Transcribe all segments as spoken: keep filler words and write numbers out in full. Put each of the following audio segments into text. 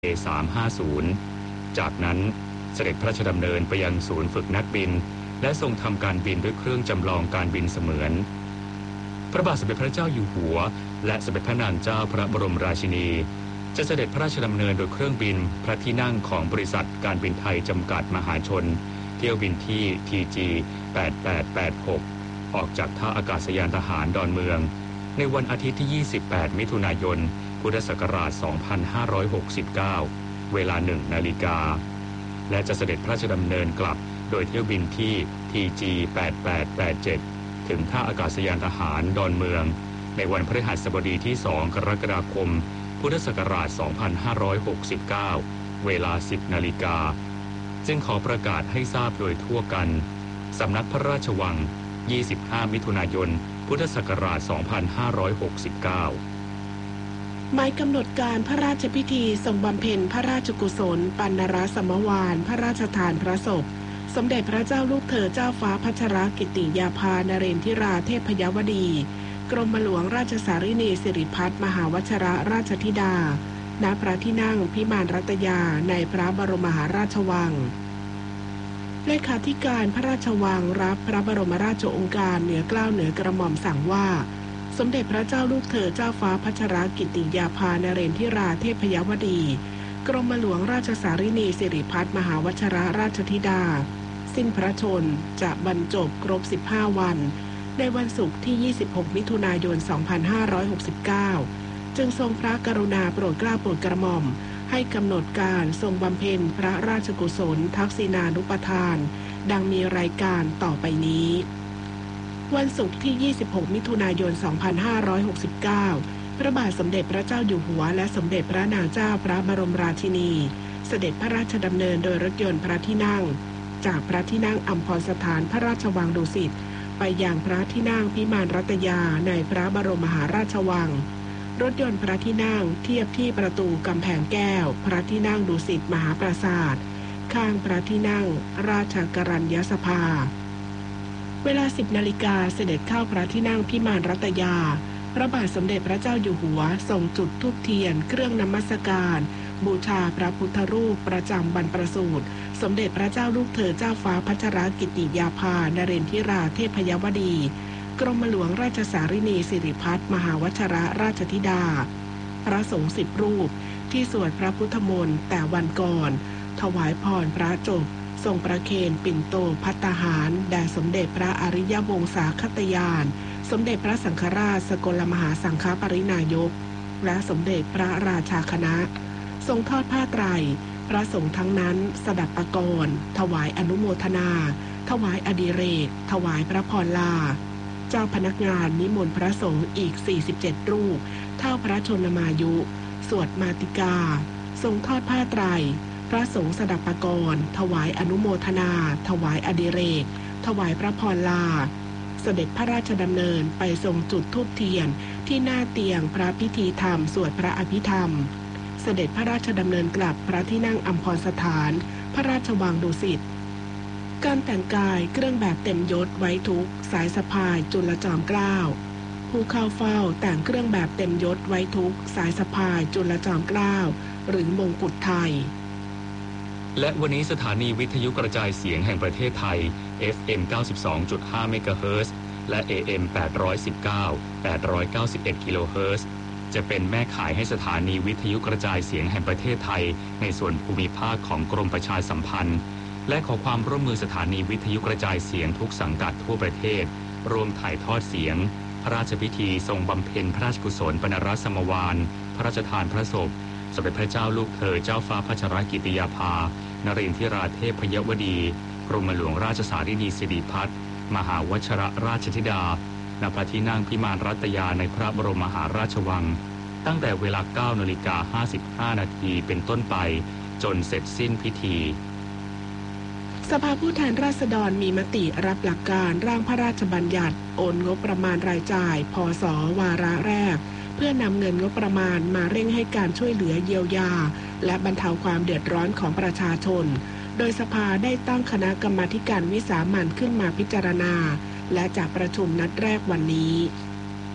เอ สามห้าศูนย์ จากนั้นเสด็จพระราชดำเนินไปยังศูนย์ฝึกนักบินและทรงทำการบินด้วยเครื่องจำลองการบินเสมือนพระบาทสมเด็จพระเจ้าอยู่หัวและสมเด็จพระนางเจ้าพระบรมราชินีจะเสด็จพระราชดำเนินโดยเครื่องบินพระที่นั่งของบริษัทการบินไทยจำกัดมหาชนเที่ยวบินที่ ที จี แปดแปดแปดหก ออกจากท่าอากาศยานทหารดอนเมืองในวันอาทิตย์ที่ ยี่สิบแปด มิถุนายน พุทธศักราช สองพันห้าร้อยหกสิบเก้า เวลา หนึ่ง นาฬิกาและจะเสด็จพระราชดำเนินกลับโดยเที่ยวบินที่ ที จี แปดแปดแปดเจ็ด ถึงท่าอากาศยานทหารดอนเมืองในวันพฤหัสบดีที่ สอง กรกฎาคม พุทธศักราช สองพันห้าร้อยหกสิบเก้า เวลา สิบ นาฬิกาจึงขอประกาศให้ทราบโดยทั่วกันสำนักพระราชวัง ยี่สิบห้า มิถุนายน พุทธศักราช สองพันห้าร้อยหกสิบเก้าหมายกำหนดการพระราชพิธีทรงบำเพ็ญพระราชกุศลปัณณรสมวานพระราชทานพระศพสมเด็จพระเจ้าลูกเธอเจ้าฟ้าพัชรกิติยาภานเรนทิราเทพยวดีกรมหลวงราชสารินีสิริพัฒน์มหาวชรราชธิดาณพระที่นั่งพิมานรัตยาในพระบรมมหาราชวังเลขาธิการพระราชวังรับพระบรมราชโองการเหนือเกล้าเหนือกระหม่อมสั่งว่าสมเด็จพระเจ้าลูกเธอเจ้าฟ้าพัชรกิติยาภานเรนทิราเทพยวดีกรมหลวงราชสารินีสิริพัฒน์มหาวชรราชธิดาสิ้นพระชนจะบรรจบครบสิบห้าวันในวันศุกร์ที่ยี่สิบหกมิถุนายนสองพันห้าร้อยหกสิบเก้าจึงทรงพระกรุณาโปรดเกล้าโปรดกระหม่อมให้กำหนดการทรงบำเพ็ญพระราชกุศลทักษิณานุปทานดังมีรายการต่อไปนี้วันศุกร์ที่ยี่สิบหกมิถุนายนสองพันห้าร้อยหกสิบเก้าพระบาทสมเด็จพระเจ้าอยู่หัวและสมเด็จพระนางเจ้าพระบรมราชินีเสด็จพระราชดำเนินโดยรถยนต์พระที่นั่งจากพระที่นั่งอัมพรสถานพระราชวังดุสิตไปยังพระที่นั่งพิมานรัตยาในพระบรมมหาราชวังรถยนต์พระที่นั่งเทียบที่ประตูกำแพงแก้วพระที่นั่งดุสิตมหาปราสาทข้างพระที่นั่งราชกรัญญสภาเวลา สิบ นาฬิกาเสด็จเข้าพระที่นั่งพิมานรัตยาพระบาทสมเด็จพระเจ้าอยู่หัวทรงจุดธูปเทียนเครื่องนมัสการบูชาพระพุทธรูปประจำบรรพสูตรสมเด็จพระเจ้าลูกเธอเจ้าฟ้าพัชรกิติยาภานเรนทิราเทพยวดีกรมหลวงราชสารินีสิริพัฒน์มหาวชรราชธิดาพระสงฆ์สิบรูปที่สวดพระพุทธมนต์แต่วันก่อนถวายพรพระจบทรงประเคนปิ่นโตภัตตาหารแด่สมเด็จพระอริยวงศาคตยานสมเด็จพระสังฆราชสกลมหาสังฆปรินายกและสมเด็จพระราชาคณะทรงทอดผ้าไตรพระสงฆ์ทั้งนั้นสดับปกรณ์ถวายอนุโมทนาถวายอดิเรกถวายพระพรลาเจ้าพนักงานนิมนต์พระสงฆ์อีกสี่สิบเจ็ดรูปเท่าพระชนมายุสวดมาติกาทรงทอดผ้าไตรพระสงฆ์สดับปกรณ์ถวายอนุโมทนาถวายอดิเรกถวายพระพรลาเสด็จพระราชดำเนินไปทรงจุดธูปเทียนที่หน้าเตียงพระพิธีธรรมสวดพระอภิธรรมเสด็จพระราชดำเนินกลับพระที่นั่งอัมพรสถานพระราชวังดุสิตการแต่งกายเครื่องแบบเต็มยศไว้ทุกสายสะพายจุลจอมเกล้าผู้เข้าเฝ้าแต่งเครื่องแบบเต็มยศไว้ทุกสายสะพายจุลจอมเกล้าหรือมงกุฎไทยและวันนี้สถานีวิทยุกระจายเสียงแห่งประเทศไทย เอฟ เอ็ม เก้าสิบสองจุดห้า เมกะเฮิรตซ์ และ เอ เอ็ม แปดร้อยสิบเก้า แปดร้อยเก้าสิบเอ็ด กิโลเฮิรตซ์ จะเป็นแม่ข่ายให้สถานีวิทยุกระจายเสียงแห่งประเทศไทยในส่วนภูมิภาคของกรมประชาสัมพันธ์และขอความร่วมมือสถานีวิทยุกระจายเสียงทุกสังกัดทั่วประเทศรวมถ่ายทอดเสียงพระราชพิธีทรงบำเพ็ญพระราชกุศลปณรสมวานพระราชทานพระศพสมเด็จพระเจ้าลูกเธอเจ้าฟ้าพัชรกิติยาภานเรนทิราเทพยวดีกรมหลวงราชสารินีสิริพัฒน์มหาวชรราชธิดาณพระที่นั่งพิมานรัตยาในพระบรมมหาราชวังตั้งแต่เวลา เก้านาฬิกาห้าสิบห้า นาทีเป็นต้นไปจนเสร็จสิ้นพิธีสภาผู้แทนราษฎรมีมติรับหลักการร่างพระราชบัญญัติโอนงบประมาณรายจ่ายพ.ศ.วาระแรกเพื่อนำเงินงบประมาณมาเร่งให้การช่วยเหลือเยียวยาและบรรเทาความเดือดร้อนของประชาชนโดยสภาได้ตั้งคณะกรรมาธิการวิสามัญขึ้นมาพิจารณาและจะประชุมนัดแรกวันนี้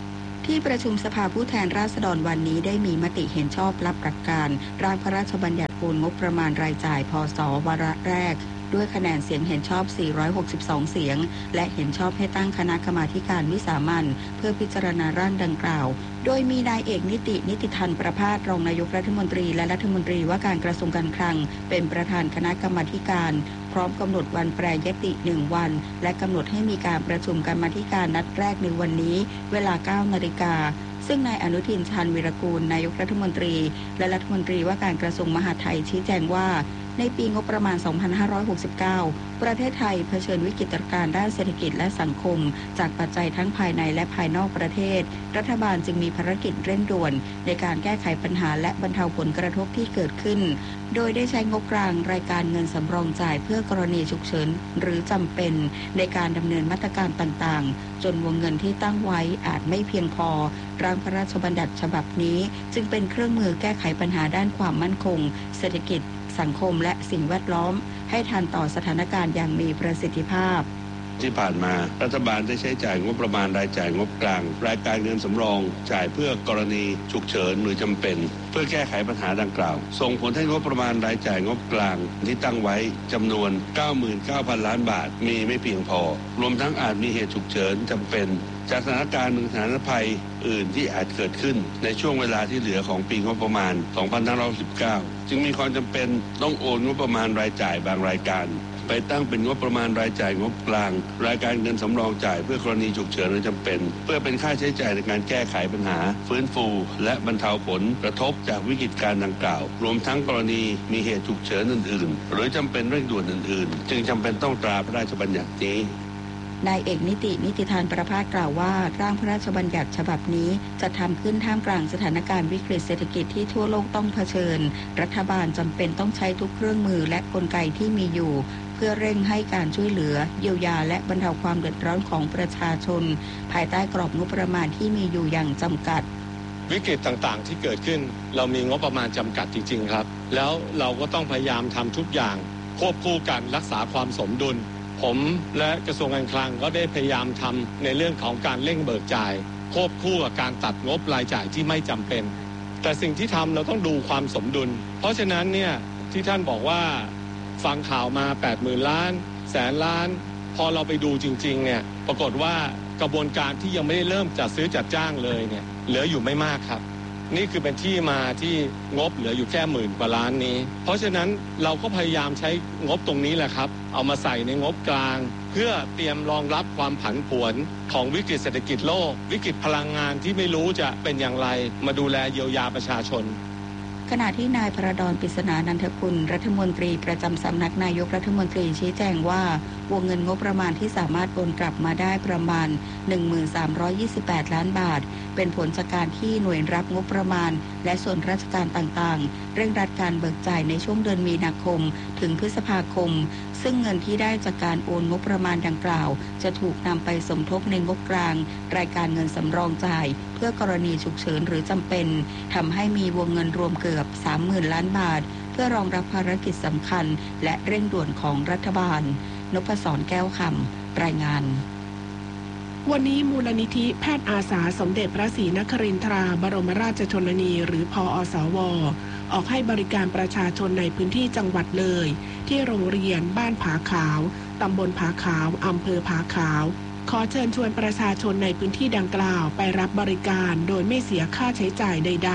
ที่ประชุมสภาผู้แทนราษฎรวันนี้ได้มีมติเห็นชอบรับหลักการร่างพระราชบัญญัติโอนงบประมาณรายจ่ายพ.ศ.วาระแรกด้วยคะแนนเสียงเห็นชอบสี่ร้อยหกสิบสองเสียงและเห็นชอบให้ตั้งคณะกรรมาการวิสามัญเพื่อพิจารณาร่างดังกล่าวโดยมีนายเอกนิตินิติธันประภาสรองนายกรัฐมนตรีและรัฐมนตรีว่าการกระทรวงการคลังเป็นประธานคณะกรรมาการพร้อมกำหนดวันแปรยติหนึ่งวันและกำหนดให้มีการประชุมกรรมาการนัดแรกในวันนี้เวลา เก้านาฬิกาซึ่งนายอนุทินชาญวีรกูลนายกรัฐมนตรีและรัฐมนตรีว่าการกระทรวงมหาดไทยชี้แจงว่าในปีงบประมาณ สองพันห้าร้อยหกสิบเก้า ประเทศไทยเผชิญวิกฤตการณ์ด้านเศรษฐกิจและสังคมจากปัจจัยทั้งภายในและภายนอกประเทศรัฐบาลจึงมีภารกิจเร่งด่วนในการแก้ไขปัญหาและบรรเทาผลกระทบที่เกิดขึ้นโดยได้ใช้งบกลางรายการเงินสำรองจ่ายเพื่อกรณีฉุกเฉินหรือจำเป็นในการดำเนินมาตรการต่างๆจนวงเงินที่ตั้งไว้อาจไม่เพียงพอร่างพระราชบัญญัติฉบับนี้จึงเป็นเครื่องมือแก้ไขปัญหาด้านความมั่นคงเศรษฐกิจสังคมและสิ่งแวดล้อมให้ทันต่อสถานการณ์อย่างมีประสิทธิภาพที่ผ่านมารัฐบาลได้ใช้จ่ายงบประมาณรายจ่ายงบกลางรายการเงินสำรองจ่ายเพื่อกรณีฉุกเฉินหรือจำเป็นเพื่อแก้ไขปัญหาดังกล่าวส่งผลให้งบประมาณรายจ่ายงบกลางที่ตั้งไว้จำนวน เก้าหมื่นเก้าพัน ล้านบาทมีไม่เพียงพอรวมทั้งอาจมีเหตุฉุกเฉินจำเป็นจากสถานการณ์หรือสถานภัยอื่นที่อาจเกิดขึ้นในช่วงเวลาที่เหลือของปีงบประมาณ สองพันห้าร้อยสิบเก้า จึงมีความจำเป็นต้องโอนงบประมาณรายจ่ายบางรายการไปตั้งเป็นงบประมาณรายจ่ายงบกลางรายการเงินสำรองจ่ายเพื่อกรณีฉุกเฉินหรือจำเป็นเพื่อเป็นค่าใช้จ่ายในการแก้ไขปัญหาฟื้นฟูและบรรเทาผลกระทบจากวิกฤตการณ์ดังกล่าวรวมทั้งกรณีมีเหตุฉุกเฉินอื่นๆหรือจำเป็นเร่งด่วนอื่นๆจึงจำเป็นต้องตราพระราชบัญญัตินี้นายเอกนิตินิติธันประภาสกล่าวว่าร่างพระราชบัญญัติฉบับนี้จะทำขึ้นท่ามกลางสถานการณ์วิกฤตเศรษฐกิจที่ทั่วโลกต้องเผชิญรัฐบาลจำเป็นต้องใช้ทุกเครื่องมือและกลไกที่มีอยู่เพื่อเร่งให้การช่วยเหลือเยียวยาและบรรเทาความเดือดร้อนของประชาชนภายใต้กรอบงบประมาณที่มีอยู่อย่างจำกัดวิกฤตต่างๆที่เกิดขึ้นเรามีงบประมาณจำกัดจริงๆครับแล้วเราก็ต้องพยายามทำทุกอย่างควบคู่กันรักษาความสมดุลผมและกระทรวงการคลังก็ได้พยายามทำในเรื่องของการเร่งเบิกจ่ายควบคู่กับการตัดงบรายจ่ายที่ไม่จำเป็นแต่สิ่งที่ทำเราต้องดูความสมดุลเพราะฉะนั้นเนี่ยที่ท่านบอกว่าฟังข่าวมา แปดหมื่น ล้านแสนล้านพอเราไปดูจริงๆเนี่ยปรากฏว่ากระบวนการที่ยังไม่ได้เริ่มจัดซื้อจัดจ้างเลยเนี่ยเหลืออยู่ไม่มากครับนี่คือเป็นที่มาที่งบเหลืออยู่แค่หมื่นกว่าล้านนี้เพราะฉะนั้นเราก็พยายามใช้งบตรงนี้แหละครับเอามาใส่ในงบกลางเพื่อเตรียมรองรับความผันผวนของวิกฤตเศรษฐกิจโลกวิกฤตพลังงานที่ไม่รู้จะเป็นอย่างไรมาดูแลเยียวยาประชาชนขณะที่นายพระดอนปริศนานันทกุลรัฐมนตรีประจำสำนักนายกรัฐมนตรีชี้แจงว่าวงเงินงบประมาณที่สามารถโอนกลับมาได้ประมาณ หนึ่งพันสามร้อยยี่สิบแปด ล้านบาทเป็นผลจากการที่หน่วยรับงบประมาณและส่วนราชการต่างๆเร่งรัดการเบิกจ่ายในช่วงเดือนมีนาคมถึงพฤษภาคมซึ่งเงินที่ได้จากการโอนงบประมาณดังกล่าวจะถูกนำไปสมทบในงบกลางรายการเงินสำรองจ่ายเพื่อกรณีฉุกเฉินหรือจำเป็นทำให้มีวงเงินรวมเกือบ สามหมื่น ล้านบาทเพื่อรองรับภารกิจสำคัญและเร่งด่วนของรัฐบาลนพศรแก้วคำรายงานวันนี้มูลนิธิแพทย์อาสาสมเด็จพระศรีนครินทราบรมราชชนนีหรือพอสวออกให้บริการประชาชนในพื้นที่จังหวัดเลยที่โรงเรียนบ้านผาขาวตำบลผาขาวอำเภอผาขาวขอเชิญชวนประชาชนในพื้นที่ดังกล่าวไปรับบริการโดยไม่เสียค่าใช้จ่ายใด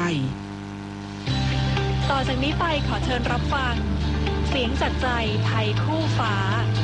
ๆต่อจากนี้ไปขอเชิญรับฟังเสียงจากใจไทยคู่ฟ้า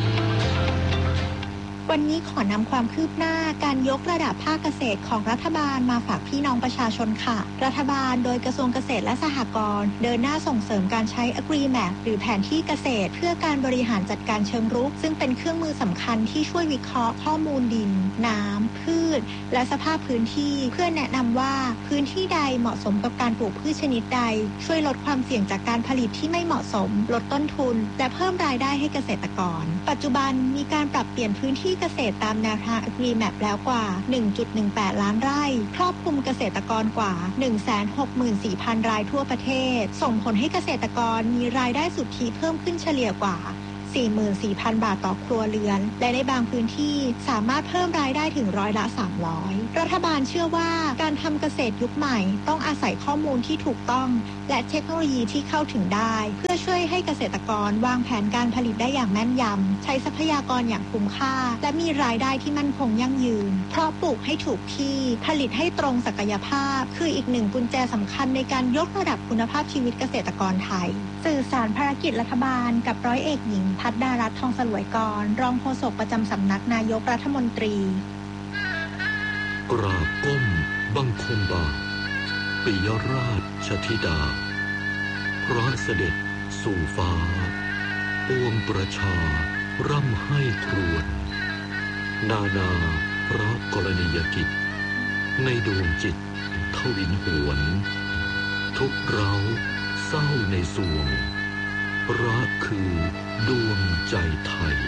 วันนี้ขอนำความคืบหน้าการยกระดับภาคเกษตรของรัฐบาลมาฝากพี่น้องประชาชนค่ะรัฐบาลโดยกระทรวงเกษตรและสหกรณ์เดินหน้าส่งเสริมการใช้ Agri-Map หรือแผนที่เกษตรเพื่อการบริหารจัดการเชิงรุกซึ่งเป็นเครื่องมือสำคัญที่ช่วยวิเคราะห์ข้อมูลดินน้ำพืชและสภาพพื้นที่เพื่อแนะนำว่าพื้นที่ใดเหมาะสมกับการปลูกพืชชนิดใดช่วยลดความเสี่ยงจากการผลิตที่ไม่เหมาะสมลดต้นทุนและเพิ่มรายได้ให้เกษตรกรปัจจุบันมีการปรับเปลี่ยนพื้นที่เกษตรตามแนวทาง Agri-Map แล้วกว่า หนึ่งจุดหนึ่งแปด ล้านไร่ครอบคลุมเกษตรกรกว่า หนึ่งแสนหกหมื่นสี่พัน รายทั่วประเทศส่งผลให้เกษตรกรมีรายได้สุทธิเพิ่มขึ้นเฉลี่ยกว่าสี่หมื่นสี่พัน บาทต่อครัวเรือนและในบางพื้นที่สามารถเพิ่มรายได้ถึงร้อยละสามร้อยรัฐบาลเชื่อว่าการทำเกษตรยุคใหม่ต้องอาศัยข้อมูลที่ถูกต้องและเทคโนโลยีที่เข้าถึงได้เพื่อช่วยให้เกษตรกรวางแผนการผลิตได้อย่างแม่นยำใช้ทรัพยากรอย่างคุ้มค่าและมีรายได้ที่มั่นคงยั่งยืนเพราะปลูกให้ถูกที่ผลิตให้ตรงศักยภาพคืออีกหนึ่งกุญแจสำคัญในการยกระดับคุณภาพชีวิตเกษตรกรไทยสื่อสารภารกิจรัฐบาลกับร้อยเอกหญิงพัฒดารัตน์ทองสลวยกรรองโฆษกประจำสำนักนายกรัฐมนตรีกราบก้มบังคมบาทปิยราชธิดาพระเสด็จสู่ฟ้าปวงประชาร่ำให้ครวญนานาพระกรณียกิจในดวงจิตทวินหวนทุกเราเศร้าในสวงรักคือดวงใจไทย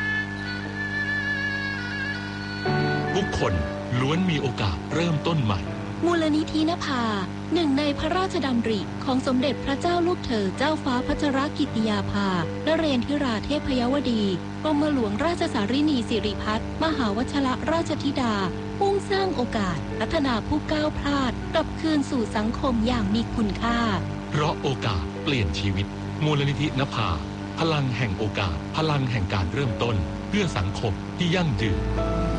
ทุกคนล้วนมีโอกาสเริ่มต้นใหม่มูลนิธินภาหนึ่งในพระราชดำริของสมเด็จพระเจ้าลูกเธอเจ้าฟ้าพัชรกิติยาภานเรนทิราเทพยวดีกรมหลวงราชสารินีสิริพัฒน์มหาวชรราชธิดามุ่งสร้างโอกาสพัฒนาผู้ก้าวพลาดกลับคืนสู่สังคมอย่างมีคุณค่าเพราะโอกาสเปลี่ยนชีวิตมูลนิธินภาพลังแห่งโอกาสพลังแห่งการเริ่มต้นเพื่อสังคมที่ยั่งยืน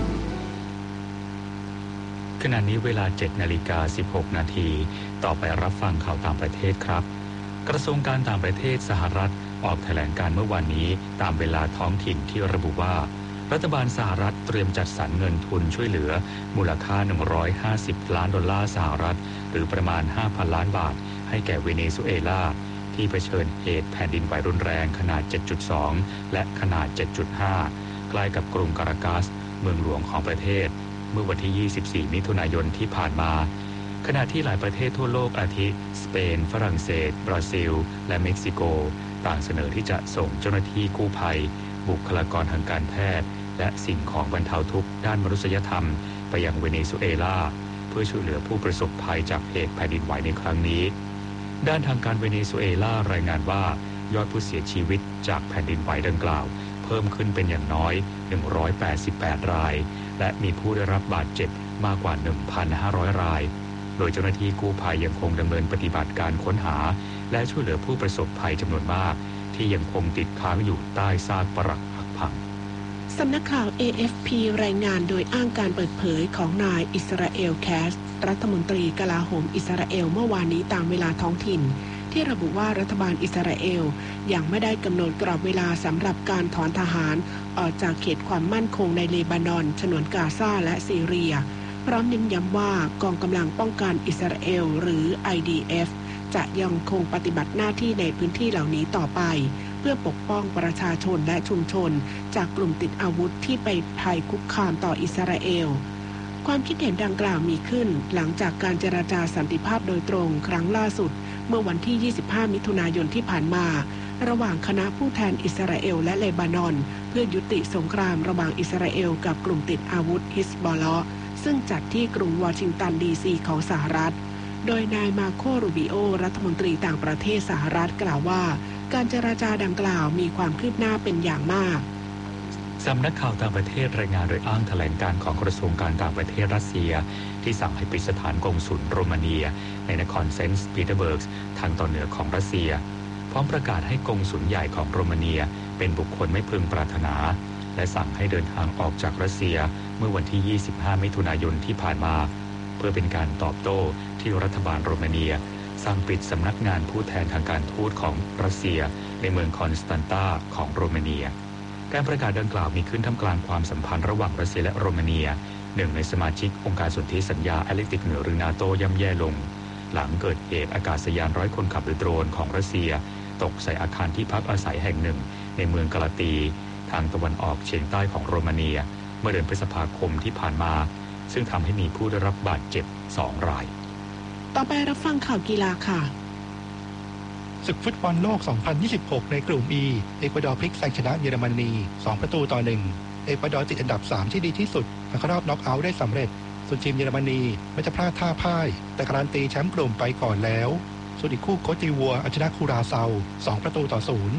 ขณะนี้เวลา เจ็ดนาฬิกาสิบหกนาทีต่อไปรับฟังข่าวต่างประเทศครับกระทรวงการต่างประเทศสหรัฐออกแถลงการเมื่อวานนี้ตามเวลาท้องถิ่นที่ระบุว่ารัฐบาลสหรัฐเตรียมจัดสรรเงินทุนช่วยเหลือมูลค่าหนึ่งร้อยห้าสิบล้านดอลลาร์สหรัฐหรือประมาณ ห้าพัน ล้านบาทให้แก่เวเนซุเอลาที่เผชิญเหตุแผ่นดินไหวรุนแรงขนาด เจ็ดจุดสอง และขนาด เจ็ดจุดห้า ใกล้กับกรุงการากัสเมืองหลวงของประเทศเมื่อวันที่ ยี่สิบสี่ มิถุนายนที่ผ่านมาขณะที่หลายประเทศทั่วโลกอาทิสเปนฝรั่งเศสบราซิลและเม็กซิโกต่างเสนอที่จะส่งเจ้าหน้าที่กู้ภัยบุคลากรทางการแพทย์และสิ่งของบรรเทาทุกข์ด้านมนุษยธรรมไปยังเวเนซุเอลาเพื่อช่วยเหลือผู้ประสบภัยจากเหตุแผ่นดินไหวในครั้งนี้ด้านทางการเวเนซุเอลารายงานว่ายอดผู้เสียชีวิตจากแผ่นดินไหวดังกล่าวเพิ่มขึ้นเป็นอย่างน้อยหนึ่งร้อยแปดสิบแปดรายและมีผู้ได้รับบาดเจ็บมากกว่า หนึ่งพันห้าร้อย รายโดยเจ้าหน้าที่กู้ภัยยังคงดำเนินปฏิบัติการค้นหาและช่วยเหลือผู้ประสบภัยจำนวนมากที่ยังคงติดค้างอยู่ใต้ซากปรักหักพังสำนักข่าว เอ เอฟ พี รายงานโดยอ้างการเปิดเผยของนายอิสราเอลแคสรัฐมนตรีกลาโหมอิสราเอลเมื่อวานนี้ตามเวลาท้องถิ่นที่ระบุว่ารัฐบาลอิสราเอลยังไม่ได้กำหนดกรอบเวลาสำหรับการถอนทหารออกจากเขตความมั่นคงในเลบานอนฉนวนกาซาและซีเรียพร้อมเน้นย้ำว่ากองกำลังป้องกันอิสราเอลหรือ ไอ ดี เอฟ จะยังคงปฏิบัติหน้าที่ในพื้นที่เหล่านี้ต่อไปเพื่อปกป้องประชาชนและชุมชนจากกลุ่มติดอาวุธที่ไปภัยคุกคามต่ออิสราเอลความคิดเห็นดังกล่าวมีขึ้นหลังจากการเจรจาสันติภาพโดยตรงครั้งล่าสุดเมื่อวันที่ ยี่สิบห้า มิถุนายนที่ผ่านมาระหว่างคณะผู้แทนอิสราเอลและเลบานอนเพื่อยุติสงครามระหว่างอิสราเอลกับกลุ่มติดอาวุธฮิซบอลเลาะห์ซึ่งจัดที่กรุงวอชิงตันดีซีของสหรัฐโดยนายมาโครูบิโอรัฐมนตรีต่างประเทศสหรัฐกล่าวว่าการเจรจาดังกล่าวมีความคืบหน้าเป็นอย่างมากสำนักข่าวต่างประเทศรายงานโดยอ้างแถลงการของกระทรวงการต่างประเทศรัสเซียที่สั่งให้ปิดสถานกงสุลโรมาเนียในนครเซนต์ปีเตอร์เบิร์กทางตอนเหนือของรัสเซียพร้อมประกาศให้กงสุลใหญ่ของโรมาเนียเป็นบุคคลไม่พึงปรารถนาและสั่งให้เดินทางออกจากรัสเซียเมื่อวันที่ ยี่สิบห้า มิถุนายนที่ผ่านมาเพื่อเป็นการตอบโต้ที่รัฐบาลโรมาเนียสั่งปิดสำนักงานผู้แทนทางการทูตของรัสเซียในเมืองคอนสแตนตาของโรมาเนียการประกาศดังกล่าวมีขึ้นท่ามกลางความสัมพันธ์ระหว่างรัสเซียและโรมาเนียหนึ่งในสมาชิกองค์การสนธิสัญญาแอตแลนติกเหนือหรือนาโตย่ำแย่ลงหลังเกิดเหตุอากาศยานไร้คนขับหรือโดรนของรัสเซียตกใส่อาคารที่พักอาศัยแห่งหนึ่งในเมืองกาลาตีทางตะวันออกเฉียงใต้ของโรมาเนียเมื่อเดือนพฤษภาคมที่ผ่านมาซึ่งทำให้มีผู้ได้รับบาดเจ็บสองรายต่อไปรับฟังข่าวกีฬาค่ะศึกฟุตบอลโลก สองพันยี่สิบหก ในกลุ่ม E เอกวาดอร์พลิกแซงชนะเยอรมนีสองประตูต่อหนึ่งเอกวาดอร์ติดอันดับสามที่ดีที่สุดในรอบน็อกเอาท์ได้สำเร็จส่วนทีมเยอรมนีไม่จะพลาดท่าพ่ายแต่การันตีแชมป์กลุ่มไปก่อนแล้วส่วนอีกคู่โคติวัวเอาชนะคูราเซาสองประตูต่อศูนย์โค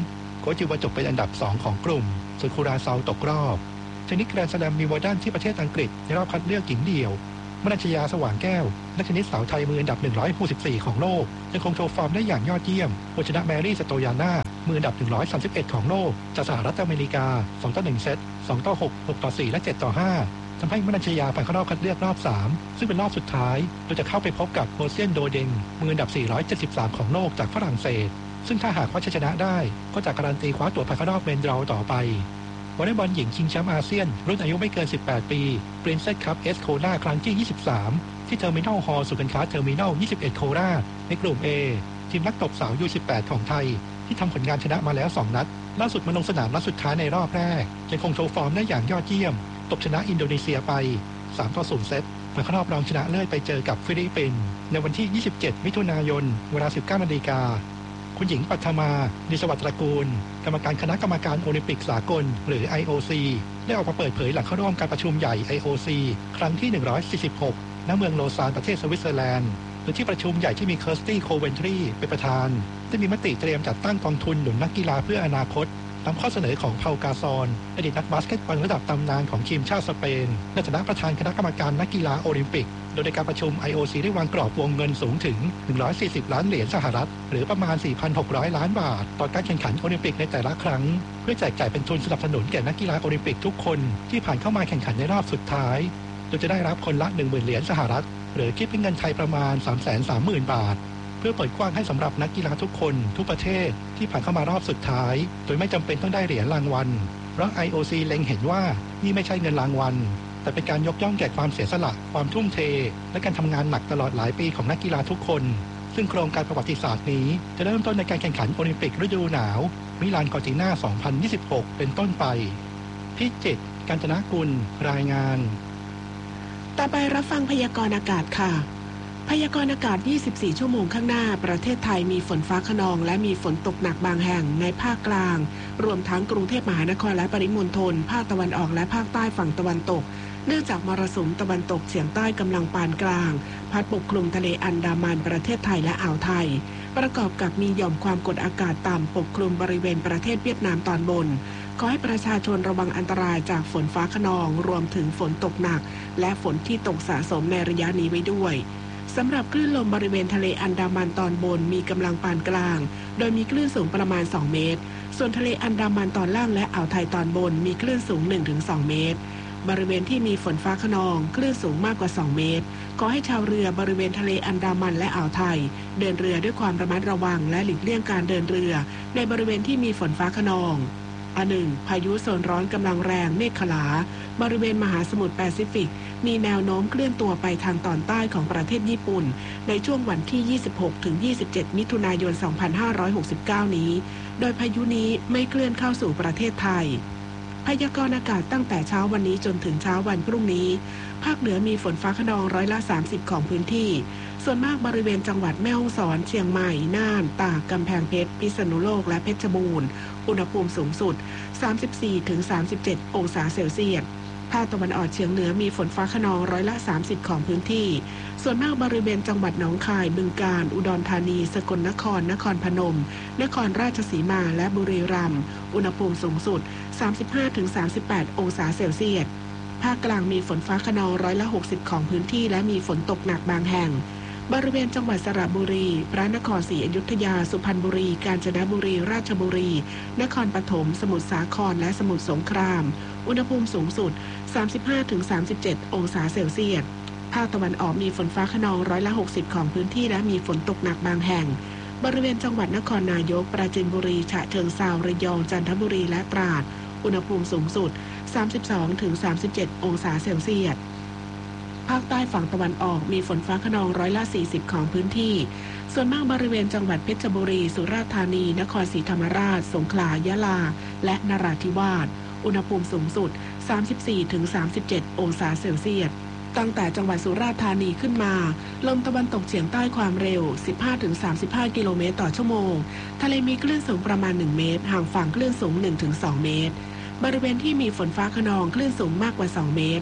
โคจิวจบเป็นอันดับสองของกลุ่มส่วนคูราซาวตกรอบเทนนิสแกรนด์สแลมวิมเบิลดันที่ประเทศอังกฤษในรอบคัดเลือกหญิงเดี่ยวมนัญชยาสว่างแก้วนักเทนนิสสาวไทยมืออันดับหนึ่งร้อยหกสิบสี่ของโลกยังคงโชว์ฟอร์มได้อย่างยอดเยี่ยมโดยชนะแมรี่สโตยาน่ามืออันดับหนึ่งร้อยสามสิบเอ็ดของโลกจากสหรัฐอเมริกาสองต่อหนึ่งเซตสองต่อหก หกต่อสี่และเจ็ดต่อห้าทำให้มนัญชยาผ่านเข้ารอบคัดเลือกรอบสามซึ่งเป็นรอบสุดท้ายโดยจะเข้าไปพบกับโฮเซียนโดเดงมืออันดับสี่ร้อยเจ็ดสิบสามของโลกจากฝรั่งเศสซึ่งถ้าหากว่าชนะได้ก็จะการันตีคว้าตั๋วผ่านเข้ารอบเมนดราวต่อไปวอลเลย์บอลหญิงชิงแชมป์อาเซียนรุ่นอายุไม่เกินสิบแปดปี Princess Cup เอส โคราครั้งที่ยี่สิบสามที่เทอร์มินอลฮอลล์ศูนย์การค้าเทอร์มินอลยี่สิบเอ็ดโคราชในกลุ่ม A ทีมนักตบสาว ยู สิบแปด ของไทยที่ทำผลงานชนะมาแล้วสองนัดล่าสุดมาลงสนามนัดสุดท้ายในรอบแรกยังคงโชว์ฟอร์มได้อย่างยอดเยี่ยมตบชนะอินโดนีเซียไปสามต่อศูนย์เซตผ่านเข้ารอบรองชนะเลิศไปเจอกับฟิลิปปินส์ในวันที่ยี่สิบเจ็ดมิถุนายนเวลา สิบเก้านาฬิกาคุณหญิงปัทมาดิสวัสดิ์ตระกูลกรรมการคณะกรรมการโอลิมปิกสากลหรือ ไอ โอ ซี ได้ออกมาเปิดเผยหลังเข้าร่วมการประชุมใหญ่ ไอ โอ ซี ครั้งที่หนึ่งร้อยสี่สิบหกณเมืองโลซานประเทศสวิตเซอร์แลนด์โดยที่ประชุมใหญ่ที่มีเคิร์สตี้โคเวนทรีเป็นประธานได้มีมติเตรียมจัดตั้งกองทุนหนุนนักกีฬาเพื่ออนาคตตามข้อเสนอของเปากาซอนอดีตนักบาสเกตบอลระดับตำนานของทีมชาติสเปนในฐานะประธานคณะกรรมการนักกีฬาโอลิมปิกโดยในการประชุม ไอ โอ ซี ได้วางกรอบวงเงินสูงถึงหนึ่งร้อยสี่สิบล้านเหรียญสหรัฐหรือประมาณ สี่พันหกร้อยล้านบาทต่อการแข่งขันโอลิมปิกในแต่ละครั้งเพื่อแจกจ่ายเป็นทุนสนับสนุนแก่นักกีฬาโอลิมปิกทุกคนที่ผ่านเข้ามาแข่งขันในรอบสุดท้ายโดยจะได้รับคนละ หนึ่งหมื่นเหรียญสหรัฐหรือคิดเป็นเงินไทยประมาณ สามแสนสามหมื่นบาทเพื่อเปิดกว้างให้สำหรับนักกีฬาทุกคนทุกประเทศที่ผ่านเข้ามารอบสุดท้ายโดยไม่จำเป็นต้องได้เหรียญรางวัลเพราะ ไอ โอ ซี เล็งเห็นว่านี่ไม่ใช่เงินรางวัลแต่เป็นการยกย่องแก่ความเสียสละความทุ่มเทและการทำงานหนักตลอดหลายปีของนักกีฬาทุกคนซึ่งโครงการประวัติศาสตร์นี้จะเริ่มต้นในการแข่งขันโอลิมปิกฤดูหนาวมิลานคอร์ติน่า สองพันยี่สิบหก เป็นต้นไปพิจิตร กาญจนกุลรายงานต่อไปรับฟังพยากรณ์อากาศค่ะพยากรณ์อากาศยี่สิบสี่ชั่วโมงข้างหน้าประเทศไทยมีฝนฟ้าคะนองและมีฝนตกหนักบางแห่งในภาคกลางรวมทั้งกรุงเทพมหานครและปริมณฑลภาคตะวันออกและภาคใต้ฝั่งตะวันตกเนื่องจากมรสุมตะวันตกเฉียงใต้กำลังปานกลางพัดปกคลุมทะเลอันดามันประเทศไทยและอ่าวไทยประกอบกับมีหย่อมความกดอากาศต่ำปกคลุมบริเวณประเทศเวียดนามตอนบนขอให้ประชาชนระวังอันตรายจากฝนฟ้าคะนองรวมถึงฝนตกหนักและฝนที่ตกสะสมในระยะนี้ไว้ด้วยสำหรับคลื่นลมบริเวณทะเลอันดามันตอนบนมีกำลังปานกลางโดยมีคลื่นสูงประมาณสองเมตรส่วนทะเลอันดามันตอนล่างและอ่าวไทยตอนบนมีคลื่นสูง หนึ่งถึงสอง เมตรบริเวณที่มีฝนฟ้าคะนองคลื่นสูงมากกว่าสองเมตรขอให้ชาวเรือบริเวณทะเลอันดามันและอ่าวไทยเดินเรือด้วยความระมัดระวังและหลีกเลี่ยงการเดินเรือในบริเวณที่มีฝนฟ้าคะนองอันหนึ่งพายุโซนร้อนกำลังแรงเมฆขลาบริเวณมหาสมุทรแปซิฟิกมีแนวโน้มเคลื่อนตัวไปทางตอนใต้ของประเทศญี่ปุ่นในช่วงวันที่ ยี่สิบหกถึงยี่สิบเจ็ด มิถุนายน สองพันห้าร้อยหกสิบเก้า นี้โดยพายุนี้ไม่เคลื่อนเข้าสู่ประเทศไทยพยากรณ์อากาศตั้งแต่เช้าวันนี้จนถึงเช้าวันพรุ่งนี้ภาคเหนือมีฝนฟ้าคะนองร้อยละสามสิบของพื้นที่ส่วนมากบริเวณจังหวัดแม่ฮ่องสอนเชียงใหม่น่านตากกำแพงเพชรพิษณุโลกและเพชรบูรณ์อุณหภูมิสูงสุด สามสิบสี่ถึงสามสิบเจ็ด องศาเซลเซียสภาคตะวันออกเฉียงเหนือมีฝนฟ้าคะนองร้อยละสามสิบของพื้นที่ส่วนมากบริเวณจังหวัดหนองคายบึงกาฬอุดรธานีสกลนครนครพนมนครราชสีมาและบุรีรัมย์อุณหภูมิสูงสุด สามสิบห้าถึงสามสิบแปด องศาเซลเซียสภาคกลางมีฝนฟ้าคะนองร้อยละหกสิบของพื้นที่และมีฝนตกหนักบางแห่งบริเวณจังหวัดสระบุรีพระนครศรีอยุธยาสุพรรณบุรีกาญจนบุรีราชบุรีนครปฐมสมุทรสาครและสมุทรสงครามอุณหภูมิสูงสุด สามสิบห้าถึงสามสิบเจ็ด องศาเซลเซียสภาคตะวันออกมีฝนฟ้าคะนองร้อยละหกสิบของพื้นที่และมีฝนตกหนักบางแห่งบริเวณจังหวัดนครนายกปราจีนบุรีฉะเชิงเทราระยองจันทบุรีและตราดอุณหภูมิสูงสุด สามสิบสองถึงสามสิบเจ็ด องศาเซลเซียสภาคใต้ฝั่งตะวันออกมีฝนฟ้าคะนองร้อยละสี่สิบของพื้นที่ส่วนมากบริเวณจังหวัดเพชรบุรีสุราษฎร์ธานีนครศรีธรรมราชสงขลายะลาและนราธิวาสอุณหภูมิสูงสุด สามสิบสี่ถึงสามสิบเจ็ด องศาเซลเซียสตั้งแต่จังหวัดสุราษฎร์ธานีขึ้นมาลมตะวันตกเฉียงใต้ความเร็ว สิบห้าถึงสามสิบห้า กิโลเมตรต่อชั่วโมงทะเลมีคลื่นสูงประมาณหนึ่งเมตรห่างฝั่งคลื่นสูง หนึ่งถึงสอง เมตรบริเวณที่มีฝนฟ้าคะนองคลื่นสูงมากกว่าสองเมตร